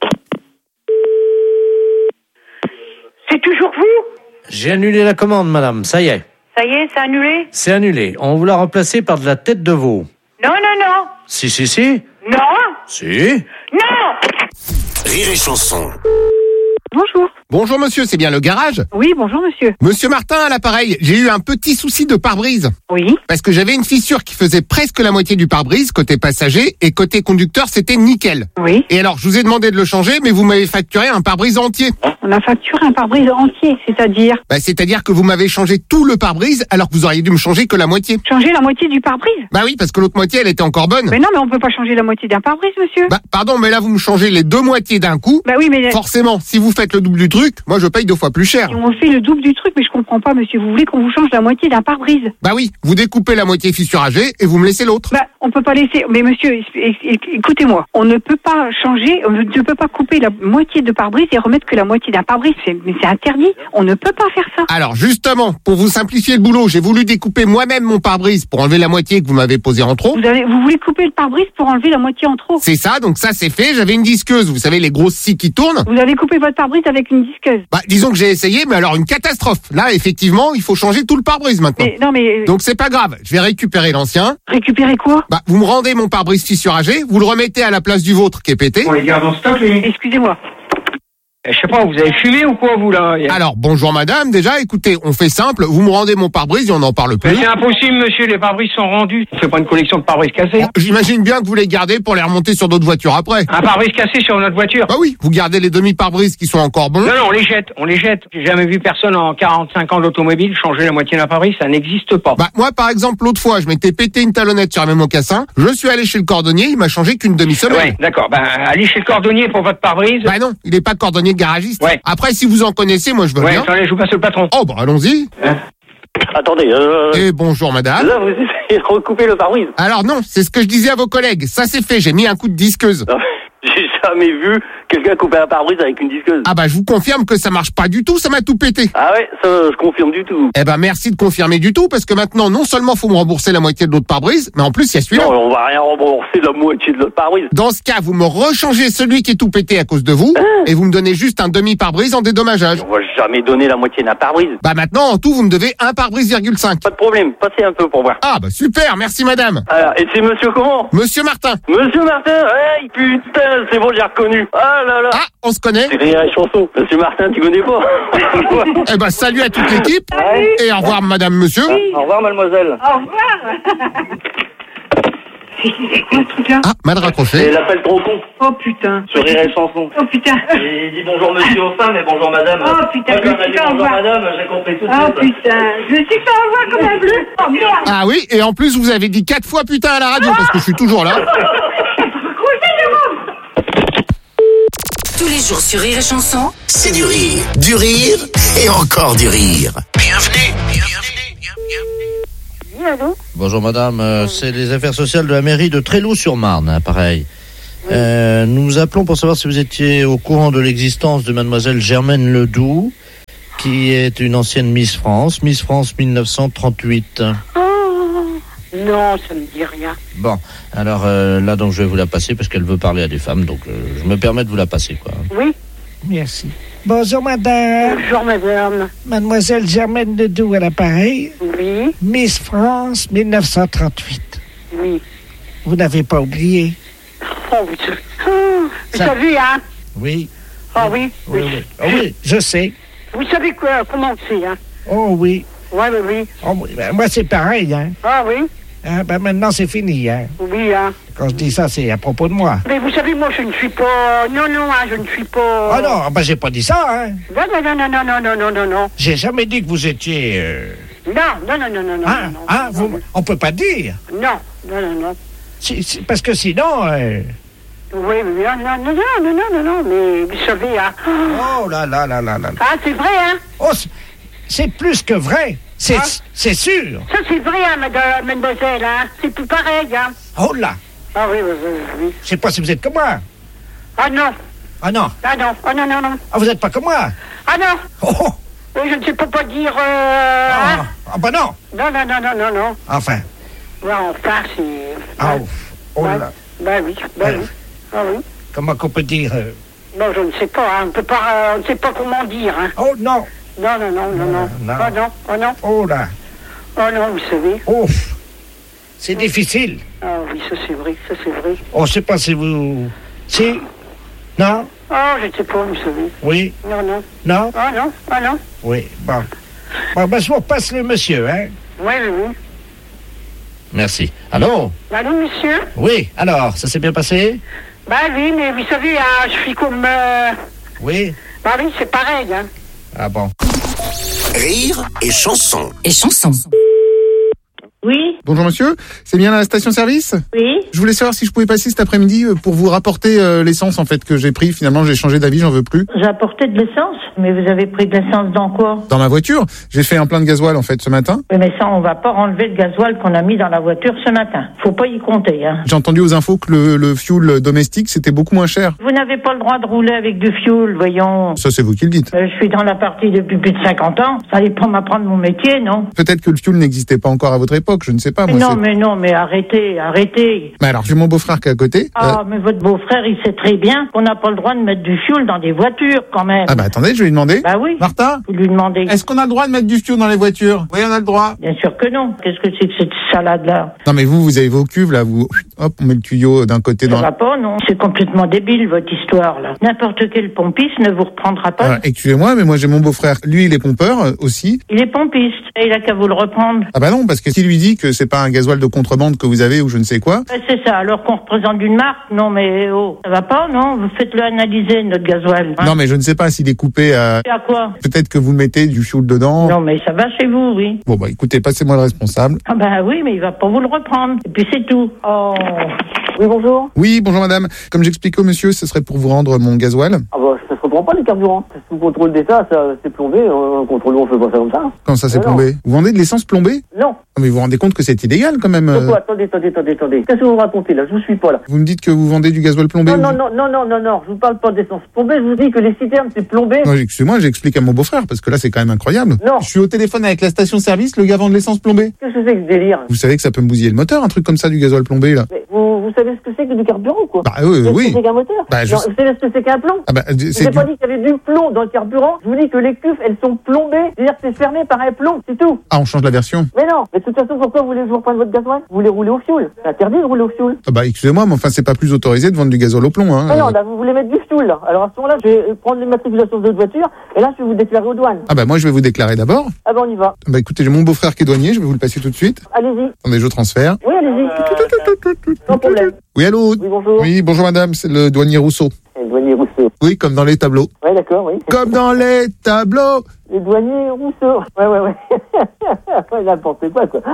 C'est toujours vous? J'ai annulé la commande, madame, ça y est. Ça y est, c'est annulé? C'est annulé. On vous l'a remplacé par de la tête de veau. Non, non, non. Si, si, si. Non. Si. Non. Rire et Chanson. Bonjour. Bonjour monsieur, c'est bien le garage? Oui, bonjour, monsieur. Monsieur Martin à l'appareil, j'ai eu un petit souci de pare-brise. Oui. Parce que j'avais une fissure qui faisait presque la moitié du pare-brise, côté passager, et côté conducteur, c'était nickel. Oui. Et alors, je vous ai demandé de le changer, mais vous m'avez facturé un pare-brise entier. On a facturé un pare-brise entier, c'est-à-dire? Bah, c'est-à-dire que vous m'avez changé tout le pare-brise, alors que vous auriez dû me changer que la moitié. Changer la moitié du pare-brise? Bah oui, parce que l'autre moitié, elle était encore bonne. Mais non, mais on peut pas changer la moitié d'un pare-brise, monsieur. Bah, pardon, mais là, vous me changez les deux moitiés d'un coup. Bah oui, mais... Forcément, si vous faites le double du truc, moi, je paye deux fois plus cher. On fait le double du truc, mais je comprends pas, monsieur. Vous voulez qu'on vous change la moitié d'un pare-brise? Bah oui, vous découpez la moitié fissuragée et vous me laissez l'autre. Bah, on peut pas laisser... Mais monsieur, é- é- écoutez-moi. On ne peut pas changer, on ne peut pas couper la moitié de pare-brise et remettre que la moitié d'un pare-brise. C'est- Mais c'est interdit. On ne peut pas faire ça. Alors justement, pour vous simplifier le boulot, j'ai voulu découper moi-même mon pare-brise pour enlever la moitié que vous m'avez posée en trop. Vous, avez, vous voulez couper le pare-brise pour enlever la moitié en trop? C'est ça, donc ça c'est fait. J'avais une disqueuse, vous savez, les grosses scies qui tournent. Vous avez coupé votre pare-brise avec une disqueuse? Bah, disons que j'ai essayé, mais alors une catastrophe. Là, effectivement, il faut changer tout le pare-brise maintenant. Mais, non, mais... Donc c'est pas grave, je vais récupérer l'ancien. Récupérer quoi? Bah, vous me rendez mon pare-brise fissuragé, vous le remettez à la place du vôtre qui est pété. On les garde en stock, les... Excusez-moi. Je sais pas, vous avez fumé ou quoi, vous, là? Alors, bonjour madame, déjà, écoutez, on fait simple, vous me rendez mon pare-brise et on n'en parle plus. Mais c'est impossible, monsieur, les pare-brises sont rendus. On fait pas une collection de pare-brises cassés. Bon, j'imagine bien que vous les gardez pour les remonter sur d'autres voitures après. Un pare-brise cassé sur notre voiture? Bah oui, vous gardez les demi-pare-brises qui sont encore bons. Non, non, on les jette, on les jette. J'ai jamais vu personne en quarante-cinq ans d'automobile changer la moitié d'un pare-brise, ça n'existe pas. Bah, moi, par exemple, l'autre fois, je m'étais pété une talonnette sur mes mocassins, je suis allé chez le cordonnier, il m'a changé qu'une demi-semaine. Ouais, d'accord, bah, allez chez le cordonnier pour votre pare-brise. Bah non, il est pas cordonnier garagiste. Ouais. Après, si vous en connaissez, moi, je veux Ouais, bien. attendez, je vous passe le patron. Oh, bah, allons-y. Attendez, euh... Et bonjour, madame. Là, vous essayez de recouper le pare-brise. Alors non, c'est ce que je disais à vos collègues. Ça, c'est fait, j'ai mis un coup de disqueuse. Non, j'ai jamais vu quelqu'un couper un pare-brise avec une disqueuse. Ah bah, je vous confirme que ça marche pas du tout, ça m'a tout pété. Ah ouais, ça, je confirme du tout. Eh ben, merci de confirmer du tout, parce que maintenant, non seulement faut me rembourser la moitié de l'autre pare-brise, mais en plus, il y a celui-là. Non, on va rien rembourser la moitié de l'autre pare-brise. Dans ce cas, vous me rechangez celui qui est tout pété à cause de vous, et vous me donnez juste un demi-pare-brise en dédommageage. On va jamais donner la moitié d'un pare-brise. Bah maintenant, en tout, vous me devez un pare-brise virgule cinq. Pas de problème, passez un peu pour voir. Ah bah super, merci madame. Alors, et c'est monsieur comment? Monsieur Martin. Monsieur Martin, ouais, putain, c'est bon, j'ai reconnu. Ah, là là. Ah, on se connaît. C'est Rire et Chanson. Monsieur Martin, tu connais pas? Eh ben, salut à toute l'équipe. Ouais. Et au revoir, madame, monsieur. Oui. Au revoir, mademoiselle. Au revoir. C'est quoi ce truc-là? Ah, mal raccroché. C'est l'appel trop con. Oh putain. Sur Rire et Chanson. Oh putain. Il dit bonjour monsieur aux femmes et bonjour madame. Oh putain, Moi, je quand on a suis dit pas en bonjour voix. madame, j'ai compris tout de Oh suite. putain. Je suis pas en voix comme un bleu. Oh merde. Ah oui, et en plus, vous avez dit quatre fois putain à la radio, parce que je suis toujours là. Tous les jours sur Rire et Chanson. C'est du rire, du rire et encore du rire. Bienvenue, bienvenue, Oui, allô? Bonjour madame, euh, c'est les affaires sociales de la mairie de Tréloux-sur-Marne, hein, pareil. Euh, nous vous appelons pour savoir si vous étiez au courant de l'existence de mademoiselle Germaine Ledoux, qui est une ancienne Miss France, Miss France mille neuf cent trente-huit. Oh, non, ça me dit rien. Bon, alors euh, là donc je vais vous la passer parce qu'elle veut parler à des femmes, donc euh, je me permets de vous la passer, quoi. Oui. Merci. Bonjour madame. Bonjour madame. Mademoiselle Germaine Ledoux à l'appareil. Oui. Miss France mille neuf cent trente-huit. Oui. Vous n'avez pas oublié? Oh, vous, oh, vous Ça- savez, hein? Oui. Ah oui. Oui, oui. Oh, oui, je sais. Vous savez quoi, comment c'est, hein? Oh oui. Ouais, oui, oui. Oh, oui. Ben, moi c'est pareil, hein. Ah oui. Ah, ben, maintenant c'est fini, hein. Oui, hein. Quand je dis ça, c'est à propos de moi. Mais vous savez, moi, je ne suis pas... Non, non, hein, je ne suis pas... Ah non, ben j'ai pas dit ça, hein. Non, non, non, non, non, non, non, non, non. J'ai jamais dit que vous étiez... euh, Non, non, non, non, non, non. Hein, non, hein, vous... On peut pas dire. Non, non, non, non. Si- si- parce que sinon... euh, Oui, oui, non, non, non, non, non, non, non, non, mais vous savez, hein... Oh là là là là là. Ah, c'est vrai, hein? Oh, c'est- c'est plus que vrai. C'est Hein? c'est sûr. Ça, c'est vrai, hein, madame, mademoiselle, hein? C'est plus pareil, hein? Oh là. Ah oui, oui, oui, oui. Je sais pas si vous êtes comme moi. Ah non, Ah non. ah non, ah non, non, non. Ah, vous êtes pas comme moi. Ah non, Oh, oh. oui, je ne sais pas pas dire... Euh... Ah, hein? ah bah non. Non, non, non, non, non, non. Enfin. Ouais, enfin, c'est... Ah, Ouais. ouf. Oh Ouais. là. Bah oui, bah Ouais. oui. Ah oui. Comment qu'on peut dire euh, Non, je ne sais pas, hein. On peut pas... euh, on ne sait pas comment dire, hein. Oh non. Non, non, non, non, non. non. Oh non, oh non. Oh là. Oh non, vous savez. Ouf. C'est difficile. Ah oui, ça c'est vrai, ça c'est vrai. On sait pas si vous... Si. Non. Ah, je ne sais pas, vous savez. Oui. Non, non. Non. Ah non, ah non. Oui. Bon. Bon, ben je vous repasse le monsieur, hein. Oui, oui, oui. Merci. Allô? Allô, monsieur? Oui, alors, ça s'est bien passé? Bah oui, mais vous savez, hein, je suis comme... euh, Oui. Bah oui, c'est pareil, hein. Ah bon. Rire et chanson. Et chanson. Oui, Bonjour monsieur, c'est bien la station-service? oui. Je voulais savoir si je pouvais passer cet après-midi euh, pour vous rapporter euh, l'essence en fait que j'ai pris. Finalement, j'ai changé d'avis, j'en veux plus. J'ai apporté de l'essence. Mais vous avez pris de l'essence dans quoi? Dans ma voiture, j'ai fait un plein de gasoil en fait ce matin. Oui, mais ça, on va pas enlever le gasoil qu'on a mis dans la voiture ce matin. Faut pas y compter, hein. J'ai entendu aux infos que le, le fuel domestique c'était beaucoup moins cher. Vous n'avez pas le droit de rouler avec du fioul, voyons. Ça c'est vous qui le dites. Euh, je suis dans la partie depuis plus de cinquante ans. Ça allait pas m'apprendre mon métier, non? Peut-être que le fuel n'existait pas encore à votre époque, je ne sais pas. Moi, non, c'est- mais non, mais arrêtez, arrêtez. Mais alors j'ai mon beau-frère qui est à côté. Ah, Euh, mais votre beau-frère, il sait très bien qu'on n'a pas le droit de mettre du fioul dans des voitures, quand même. Ah bah attendez, je vais lui demander. Bah oui. Martin, Vous lui demandez. est-ce qu'on a le droit de mettre du fuel dans les voitures? Oui, on a le droit. Bien sûr que non. Qu'est-ce que c'est que cette salade-là? Non mais vous, vous avez vos cuves là, vous, hop, on met le tuyau d'un côté Ça dans. va pas, non? C'est complètement débile, votre histoire, là. N'importe quel pompiste ne vous reprendra pas. Ah, excusez-moi, mais moi j'ai mon beau-frère. Lui, il est pompeur euh, aussi. Il est pompiste. Et il a qu'à vous le reprendre. Ah bah non, parce que s'il lui dit que c'est pas un gasoil de contrebande que vous avez ou je ne sais quoi. Ouais, c'est ça. Alors qu'on représente une marque? Non, mais oh. Ça va pas, non? Vous faites-le analyser, notre gasoil. Hein? Non mais je ne sais pas s'il est coupé à. Et à quoi? Peut-être que vous mettez du fuel dedans. Non, mais ça va chez vous, oui. Bon bah écoutez, passez-moi le responsable. Ah bah oui, mais il va pas vous le reprendre. Et puis c'est tout. Oh. Oui, bonjour. Oui, bonjour madame. Comme j'expliquais au monsieur, ce serait pour vous rendre mon gasoil. Ah bah, ça se reprend pas les carburants. Sous contrôle d'État, ça c'est plombé. Un contrôle, on fait pas ça comme ça. Quand ça s'est Mais non. plombé. Vous vendez de l'essence plombée? Non. Ah, mais vous vous rendez compte que c'est illégal quand même. Donc, euh. quoi, attendez, attendez, attendez, attendez. Qu'est-ce que vous racontez là? Je vous suis pas là. Vous me dites que vous vendez du gasoil plombé? Non, ou- non, non, non, non, non, non. Je vous parle pas d'essence plombée. Je vous dis que les citernes c'est plombé. Non, excusez-moi, j'explique à mon beau-frère parce que là c'est quand même incroyable. Non. Je suis au téléphone avec la station-service, le gars vend de l'essence plombée. Qu'est-ce que c'est que ce délire? Vous savez que ça peut me bousiller le moteur, un truc comme ça du gasoil plombé là. Mais vous, vous savez ce que c'est que du carburant ou quoi? Bah oui, Vous savez oui. ce que c'est qu'un moteur? Bah, je Non, sais. vous savez ce que c'est qu'un plomb? Ah bah, Je vous c'est ai du... pas dit qu'il y avait du plomb dans le carburant. Je vous dis que les cuves, elles sont plombées. C'est-à-dire que c'est fermé par un plomb, c'est tout. Ah, on change la version. Mais non, mais de toute façon, pourquoi vous voulez toujours prendre votre gasoil? Vous voulez rouler au fioul. C'est interdit de rouler au fioul. Ah bah, excusez-moi, mais enfin, c'est pas plus autorisé de vendre du gazole au plomb, hein. Mais non, là, vous voulez mettre du fioul, là. Alors à ce moment-là, je vais prendre l'immatriculation de votre voiture, et là, je vais vous déclarer aux douanes. Ah bah, moi, je vais vous déclarer d'abord. Ah ben, on y va. Bah, écoutez, j'ai mon beau-frère qui est douanier, je vais vous le passer tout de suite. Allez-y. Attendez, je transfère. Oui, allez-y. Sans problème. Oui, allô? Oui, bonjour. Oui, bonjour madame, c'est le douanier Rousseau. Le douanier Rousseau. Oui, comme dans les tableaux. Ouais, d'accord, oui. Comme dans les tableaux. Le douanier Rousseau. Ouais, ouais, ouais. Ouais, n'importe quoi, quoi.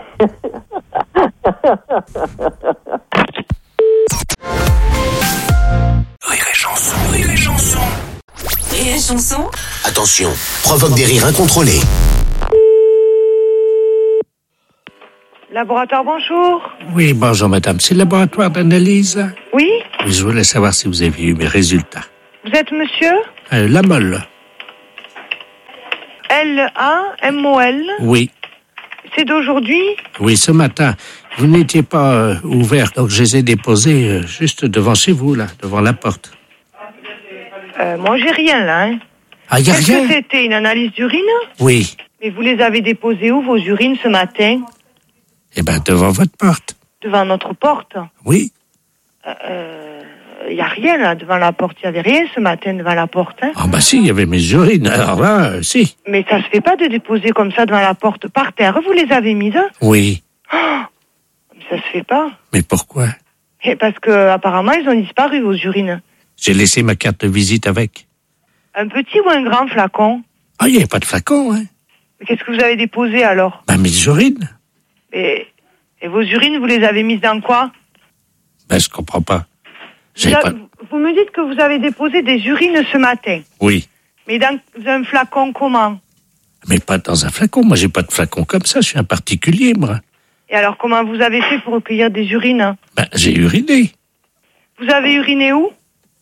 Rire et chanson, rire et chanson. Rire et chanson. Attention, provoque des rires incontrôlés. Laboratoire, bonjour. Oui, bonjour madame, c'est le laboratoire d'analyse. Oui, Oui, je voulais savoir si vous avez eu mes résultats. vous êtes monsieur Euh, la molle. L A M O L. Oui, C'est d'aujourd'hui. oui, ce matin. Vous n'étiez pas euh, ouvert, donc je les ai déposés euh, juste devant chez vous, là, devant la porte. Euh, moi, j'ai rien là. Hein. Ah, y a Est-ce rien? que c'était une analyse d'urine? Oui. Mais vous les avez déposées où, vos urines, ce matin? Eh ben, devant votre porte. Devant notre porte? Oui. Il n'y a rien là, devant la porte. Il n'y avait rien ce matin devant la porte. Hein. Ah bah si, il y avait mes urines. Alors là, euh, si. Mais ça se fait pas de déposer comme ça devant la porte par terre. Vous les avez mises? Oui. Oh, ça se fait pas. Mais pourquoi? Et parce que apparemment ils ont disparu, vos urines. J'ai laissé ma carte de visite avec. Un petit ou un grand flacon? Ah, il n'y avait pas de flacon, hein. Mais qu'est-ce que vous avez déposé alors? Ben, mes urines. et, et vos urines, vous les avez mises dans quoi? Ben, je comprends pas. Vous, J'ai a- pas... vous me dites que vous avez déposé des urines ce matin. Oui. Mais dans un flacon comment? Mais pas dans un flacon. Moi, j'ai pas de flacon comme ça. Je suis un particulier, moi. Et alors comment vous avez fait pour recueillir des urines? Ben, j'ai uriné. Vous avez uriné où?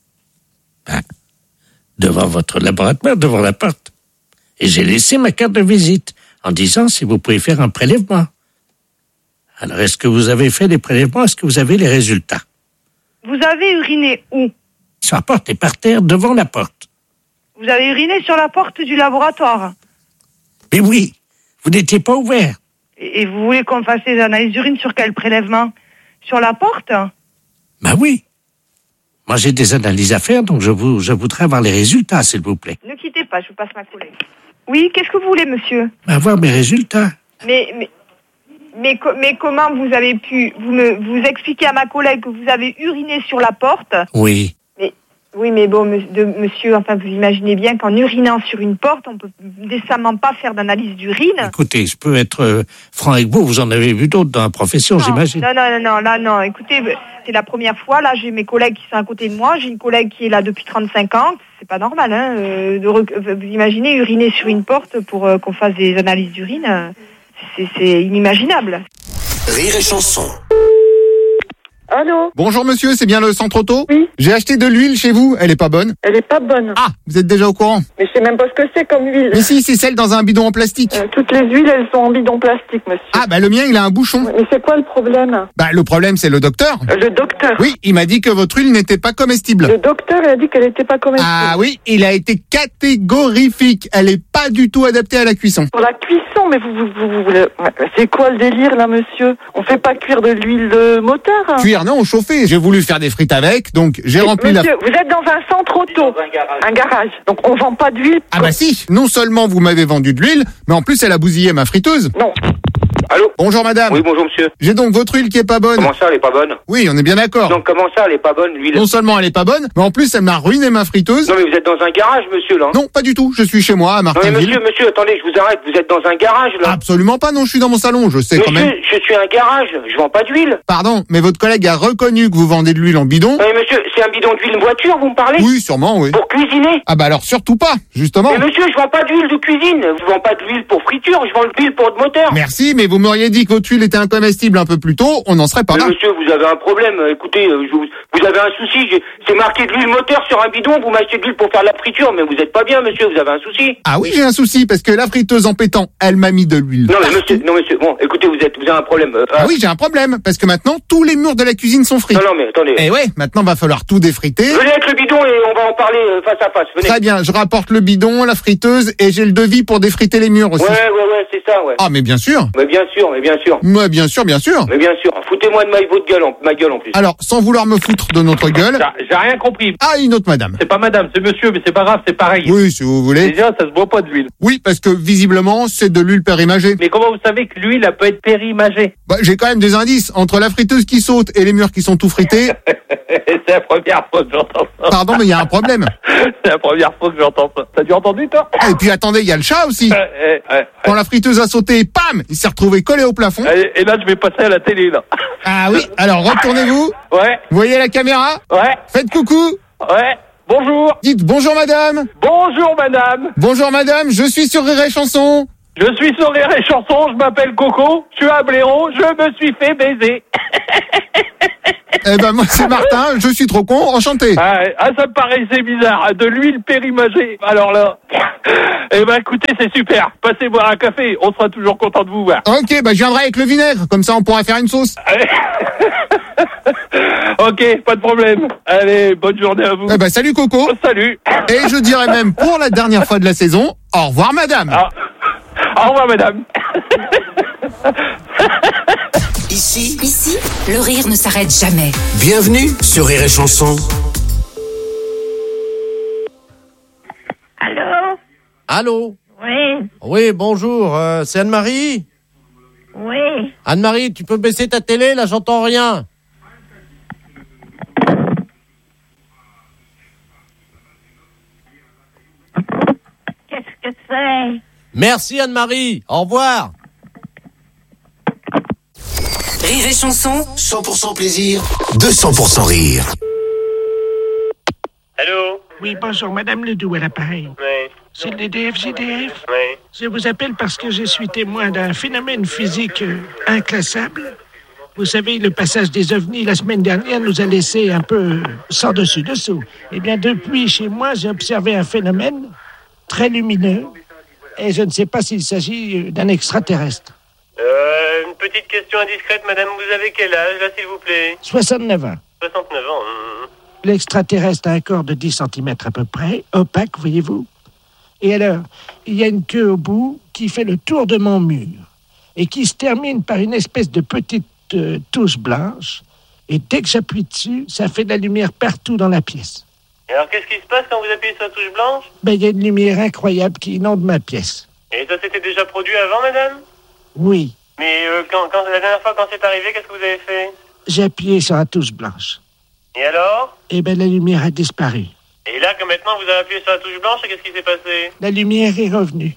Devant votre laboratoire, devant la porte. Et j'ai laissé ma carte de visite en disant si vous pouvez faire un prélèvement. Alors, est-ce que vous avez fait des prélèvements? Est-ce que vous avez les résultats? Vous avez uriné où? Sur la porte et par terre, devant la porte. Vous avez uriné sur la porte du laboratoire. Mais oui, vous n'étiez pas ouvert. Et, et vous voulez qu'on fasse des analyses d'urine sur quel prélèvement? Sur la porte? Ben oui. Moi, j'ai des analyses à faire, donc je, vous, je voudrais avoir les résultats, s'il vous plaît. Ne quittez pas, je vous passe ma collègue. Oui, qu'est-ce que vous voulez, monsieur? Ben, avoir mes résultats. Mais, mais, mais, co- mais comment vous avez pu vous me vous expliquer à ma collègue que vous avez uriné sur la porte? Oui. Mais oui, mais bon, me- de- monsieur, enfin, vous imaginez bien qu'en urinant sur une porte, on peut décemment pas faire d'analyse d'urine. Écoutez, je peux être euh, franc avec vous, vous en avez vu d'autres dans la profession, j'imagine. Non, non, non, non, là, non. Écoutez, c'est la première fois. Là, j'ai mes collègues qui sont à côté de moi. J'ai une collègue qui est là depuis trente-cinq ans. C'est pas normal, hein. euh, de rec- euh, vous imaginez uriner sur une porte pour euh, qu'on fasse des analyses d'urine. euh, c'est, c'est inimaginable. Rire et chanson. Allô? Bonjour monsieur, c'est bien le centre auto? Oui. J'ai acheté de l'huile chez vous, elle est pas bonne? Elle est pas bonne. Ah, vous êtes déjà au courant? Mais je sais même pas ce que c'est comme huile. Mais si, c'est celle dans un bidon en plastique. Euh, toutes les huiles, elles sont en bidon plastique, monsieur. Ah, bah le mien, il a un bouchon. Mais c'est quoi le problème? Bah le problème, c'est le docteur. Euh, Le docteur. Oui, il m'a dit que votre huile n'était pas comestible. Le docteur, il a dit qu'elle était pas comestible. Ah oui, il a été catégorifique. Elle est pas du tout adaptée à la cuisson. Pour la cuisson, mais vous, vous, vous, vous- le- c'est quoi le délire là, monsieur? On fait pas cuire de l'huile de moteur, hein? Cuire, non, chauffer. J'ai voulu faire des frites avec, donc j'ai rempli Monsieur, la... vous êtes dans un centre auto, un garage. Donc on vend pas d'huile. Ah bah si, non seulement vous m'avez vendu de l'huile, mais en plus elle a bousillé ma friteuse. Non. Allô? Bonjour madame. Oui, bonjour monsieur. J'ai donc votre huile qui est pas bonne. Comment ça, elle est pas bonne? Oui, on est bien d'accord. Donc comment ça, elle est pas bonne, l'huile? Non seulement elle est pas bonne, mais en plus elle m'a ruiné ma friteuse. Non mais vous êtes dans un garage, monsieur, là. Non, pas du tout. Je suis chez moi à Non mais Martinville. monsieur, monsieur, attendez, je vous arrête. Vous êtes dans un garage, là. Absolument pas, non, je suis dans mon salon, je sais monsieur, quand même. je suis un garage. Je vends pas d'huile. Pardon, mais votre collègue a reconnu que vous vendez de l'huile en bidon. Non mais monsieur, c'est un bidon d'huile voiture, vous me parlez? Oui, sûrement, oui. Pour cuisiner? Ah bah alors surtout pas, justement. Mais monsieur, je vends pas d'huile de cuisine. Je vends pas d'huile pour friture, je vends de l'huile pour de moteur. Merci, mais vous vous m'auriez dit que votre huile était incomestible un peu plus tôt, on n'en serait pas Mais là. monsieur, vous avez un problème. Écoutez, euh, je vous, vous avez un souci. J'ai- C'est marqué de l'huile moteur sur un bidon. Vous m'achetez de l'huile pour faire la friture, mais vous êtes pas bien, monsieur. Vous avez un souci. Ah oui, j'ai un souci, parce que la friteuse en pétant, elle m'a mis de l'huile. Non, mais monsieur, non, monsieur. Bon, écoutez, vous êtes, vous avez un problème. Euh, Ah oui, j'ai un problème, parce que maintenant, tous les murs de la cuisine sont frits. Non, non, mais attendez. Et ouais, maintenant, va falloir tout défriter. Venez avec le bidon et on va en parler euh, face à face. Venez. Très bien, je rapporte le bidon, la friteuse, et j'ai le devis pour défriter les murs aussi. Ouais, ouais, ouais, c'est ça, ouais. Ah, mais bien sûr. Mais bien sûr, mais bien sûr. Mais bien sûr, bien sûr. Mais bien sûr. Foutez-moi de ma, votre gueule, en, ma gueule en plus. Alors, sans vouloir me foutre de notre gueule. J'ai rien compris. Ah, une autre madame. C'est pas madame, c'est monsieur, mais c'est pas grave, c'est pareil. Oui, si vous voulez. Déjà, ça se boit pas de l'huile. Oui, parce que visiblement, c'est de l'huile périmagée. Mais comment vous savez que l'huile, elle peut être périmagée? Bah, j'ai quand même des indices. Entre la friteuse qui saute et les murs qui sont tout frités. C'est la première fois que j'entends ça. Pardon, mais il y a un problème. C'est la première fois que j'entends ça. T'as dû entendu, toi? Ah, et puis attendez, il y a le chat aussi. Eh, eh, Quand la friteuse a sauté, pam, il s'est retrouvé collé au plafond. eh, Et là, je vais passer à la télé, là. Ah oui, alors retournez-vous. Ouais. Vous voyez la caméra? Ouais. Faites coucou. Ouais. Bonjour. Dites bonjour madame. Bonjour, madame. Bonjour madame, je suis sur Rire et Chanson. Je suis sur Rire et Chanson, je m'appelle Coco, je suis à Blaireau, je me suis fait baiser. Eh ben moi c'est Martin, je suis trop con, enchanté. Ah, ah, ça me paraissait bizarre, de l'huile périmagée. Alors là, eh ben écoutez, c'est super. Passez boire un café, on sera toujours content de vous voir. Ok, bah je viendrai avec le vinaigre, comme ça on pourra faire une sauce. Ok, pas de problème. Allez, bonne journée à vous. Eh ben salut Coco. Salut. Et je dirais même pour la dernière fois de la saison, au revoir madame. Ah. Au revoir madame. Ici, Ici, le rire ne s'arrête jamais. bienvenue sur Rire et Chanson. Allô? Allô? Oui, Oui, bonjour, euh, c'est Anne-Marie? oui. Anne-Marie, tu peux baisser ta télé, là, j'entends rien. Qu'est-ce que c'est? Merci Anne-Marie, au revoir. Rire et Chanson, cent pour cent plaisir, deux cents pour cent rire. Allô? Oui, bonjour, Madame Ledoux à l'appareil. Oui. C'est le D F G D F. Oui. Je vous appelle parce que je suis témoin d'un phénomène physique euh, inclassable. Vous savez, le passage des ovnis la semaine dernière nous a laissé un peu euh, sans dessus-dessous. Eh bien, depuis, chez moi, j'ai observé un phénomène très lumineux. Et je ne sais pas s'il s'agit euh, d'un extraterrestre. Euh, une petite question indiscrète, madame. Vous avez quel âge, là, s'il vous plaît? soixante-neuf ans. soixante-neuf ans. hum. L'extraterrestre a un corps de dix centimètres à peu près, opaque, voyez-vous. Et alors, il y a une queue au bout qui fait le tour de mon mur et qui se termine par une espèce de petite euh, touche blanche. Et dès que j'appuie dessus, ça fait de la lumière partout dans la pièce. Et alors, qu'est-ce qui se passe quand vous appuyez sur la touche blanche? Ben, il y a une lumière incroyable qui inonde ma pièce. Et ça s'était déjà produit avant, madame? Oui, Mais euh, quand, quand, la dernière fois, quand c'est arrivé, qu'est-ce que vous avez fait? j'ai appuyé sur la touche blanche. Et alors? Et ben, la lumière a disparu. Et là, que maintenant vous avez appuyé sur la touche blanche, qu'est-ce qui s'est passé? La lumière est revenue.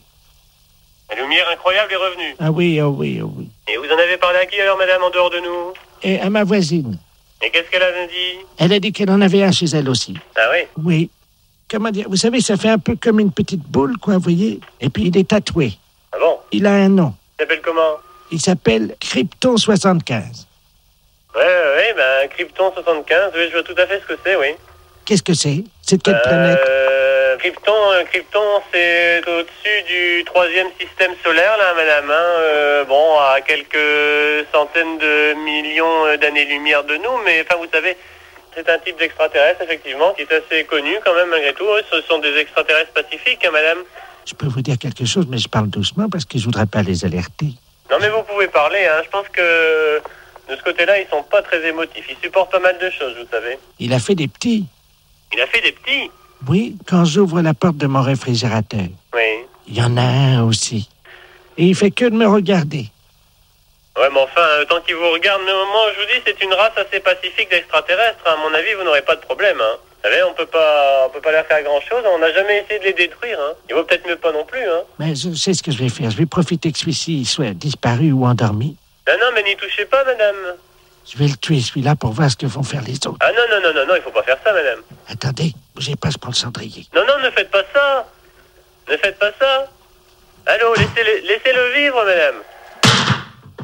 La lumière incroyable est revenue. Ah oui, oh oui, oh oui. Et vous en avez parlé à qui alors, madame, en dehors de nous? Et à ma voisine. Et qu'est-ce qu'elle a dit? Elle a dit qu'elle en avait un chez elle aussi. Ah oui? Oui. Comment dire? Vous savez, ça fait un peu comme une petite boule, quoi, vous voyez? Et puis, il est tatoué. Ah bon? Il a un nom. Il s'appelle comment? Il s'appelle Krypton soixante-quinze. Ouais, ouais, ouais, ben, Krypton soixante-quinze, oui, je vois tout à fait ce que c'est, oui. Qu'est-ce que c'est? C'est de quelle planète? Euh, Krypton, euh, Krypton, c'est au-dessus du troisième système solaire, là, madame, hein, euh, bon, à quelques centaines de millions euh, d'années-lumière de nous, mais, enfin, vous savez, c'est un type d'extraterrestre, effectivement, qui est assez connu, quand même, malgré tout. Oui, ce sont des extraterrestres pacifiques, hein, madame. Je peux vous dire quelque chose, mais je parle doucement parce que je voudrais pas les alerter. Non, mais vous pouvez parler, hein, je pense que, de ce côté-là, ils sont pas très émotifs. Ils supportent pas mal de choses, vous savez. Il a fait des petits. Il a fait des petits. Oui, quand j'ouvre la porte de mon réfrigérateur. Oui. Il y en a un aussi. Et il fait que de me regarder. Ouais, mais enfin, euh, tant qu'il vous regarde, mais moi, je vous dis, c'est une race assez pacifique d'extraterrestres. À mon avis, vous n'aurez pas de problème, hein. Vous savez, on peut pas, on peut pas leur faire grand-chose. On n'a jamais essayé de les détruire, hein. Il vaut peut-être mieux pas non plus, hein. Mais je sais ce que je vais faire. Je vais profiter que celui-ci soit disparu ou endormi. Non, non, mais n'y touchez pas, madame. Je vais le tuer, celui-là, pour voir ce que vont faire les autres. Ah non, non, non, non, non, il faut pas faire ça, madame. Attendez, bougez pas, je prends le cendrier. Non, non, ne faites pas ça. Ne faites pas ça. Allô, laissez-le, laissez-le vivre, madame.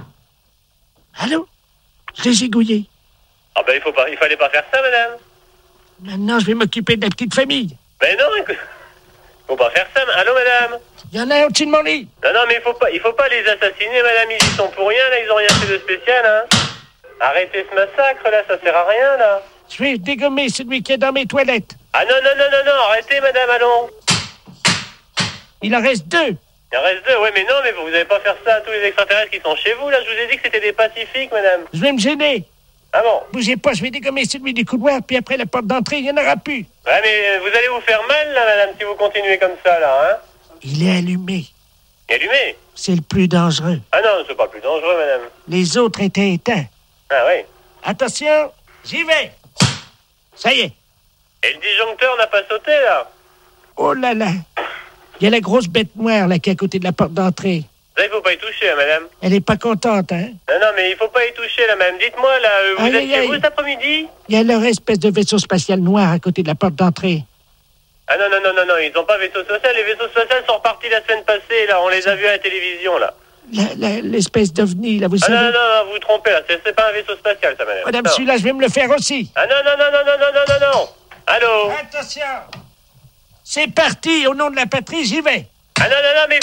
les zigouiller. Ah ben, il faut pas, il fallait pas faire ça, madame. Maintenant, je vais m'occuper de la petite famille. Ben non, écoute. Faut pas faire ça. Allô, madame? Il y en a un au-dessus de mon lit. Non, non, mais il faut pas, il faut pas les assassiner, madame. Ils y sont pour rien, là. Ils ont rien fait de spécial, hein. Arrêtez ce massacre, là. Ça sert à rien, là. Je vais dégommer celui qui est dans mes toilettes. Ah non, non, non, non, non. Arrêtez, madame, allons. Il en reste deux. Il en reste deux, ouais, mais non, mais vous n'allez pas faire ça à tous les extraterrestres qui sont chez vous, là. Je vous ai dit que c'était des pacifiques, madame. Je vais me gêner. Ah bon? Bougez pas, je vais dégommer celui du couloir, puis après la porte d'entrée, il n'y en aura plus. Ouais, mais vous allez vous faire mal, là, madame, si vous continuez comme ça, là, hein? Il est allumé. Il est allumé? C'est le plus dangereux. Ah non, c'est pas le plus dangereux, madame. Les autres étaient éteints. Ah oui. Attention, j'y vais. Ça y est. Et le disjoncteur n'a pas sauté, là? Oh là là. Il y a la grosse bête noire, là, qui est à côté de la porte d'entrée. Ça, il faut pas y toucher, hein, madame. Elle est pas contente, hein? Non, non, mais il faut pas y toucher, là, madame. Dites-moi, là, euh, vous Aïe, êtes aïe, chez aïe. vous cet après-midi? Il y a leur espèce de vaisseau spatial noir à côté de la porte d'entrée. Ah non, non, non, non, non, ils ont pas vaisseau spatial. Les vaisseaux spatials sont repartis la semaine passée, là. On les a vus à la télévision, là. La- la- L'espèce d'ovni, là, vous Ah savez. non, non, non, vous vous trompez, là. C'est c'est pas un vaisseau spatial, ça, madame. Madame, Non. celui-là, je vais me le faire aussi. Ah non, non, non, non, non, non, non, non, non. Allô? Attention. C'est parti, au nom de la patrie, j'y vais. Ah non, non, non, mais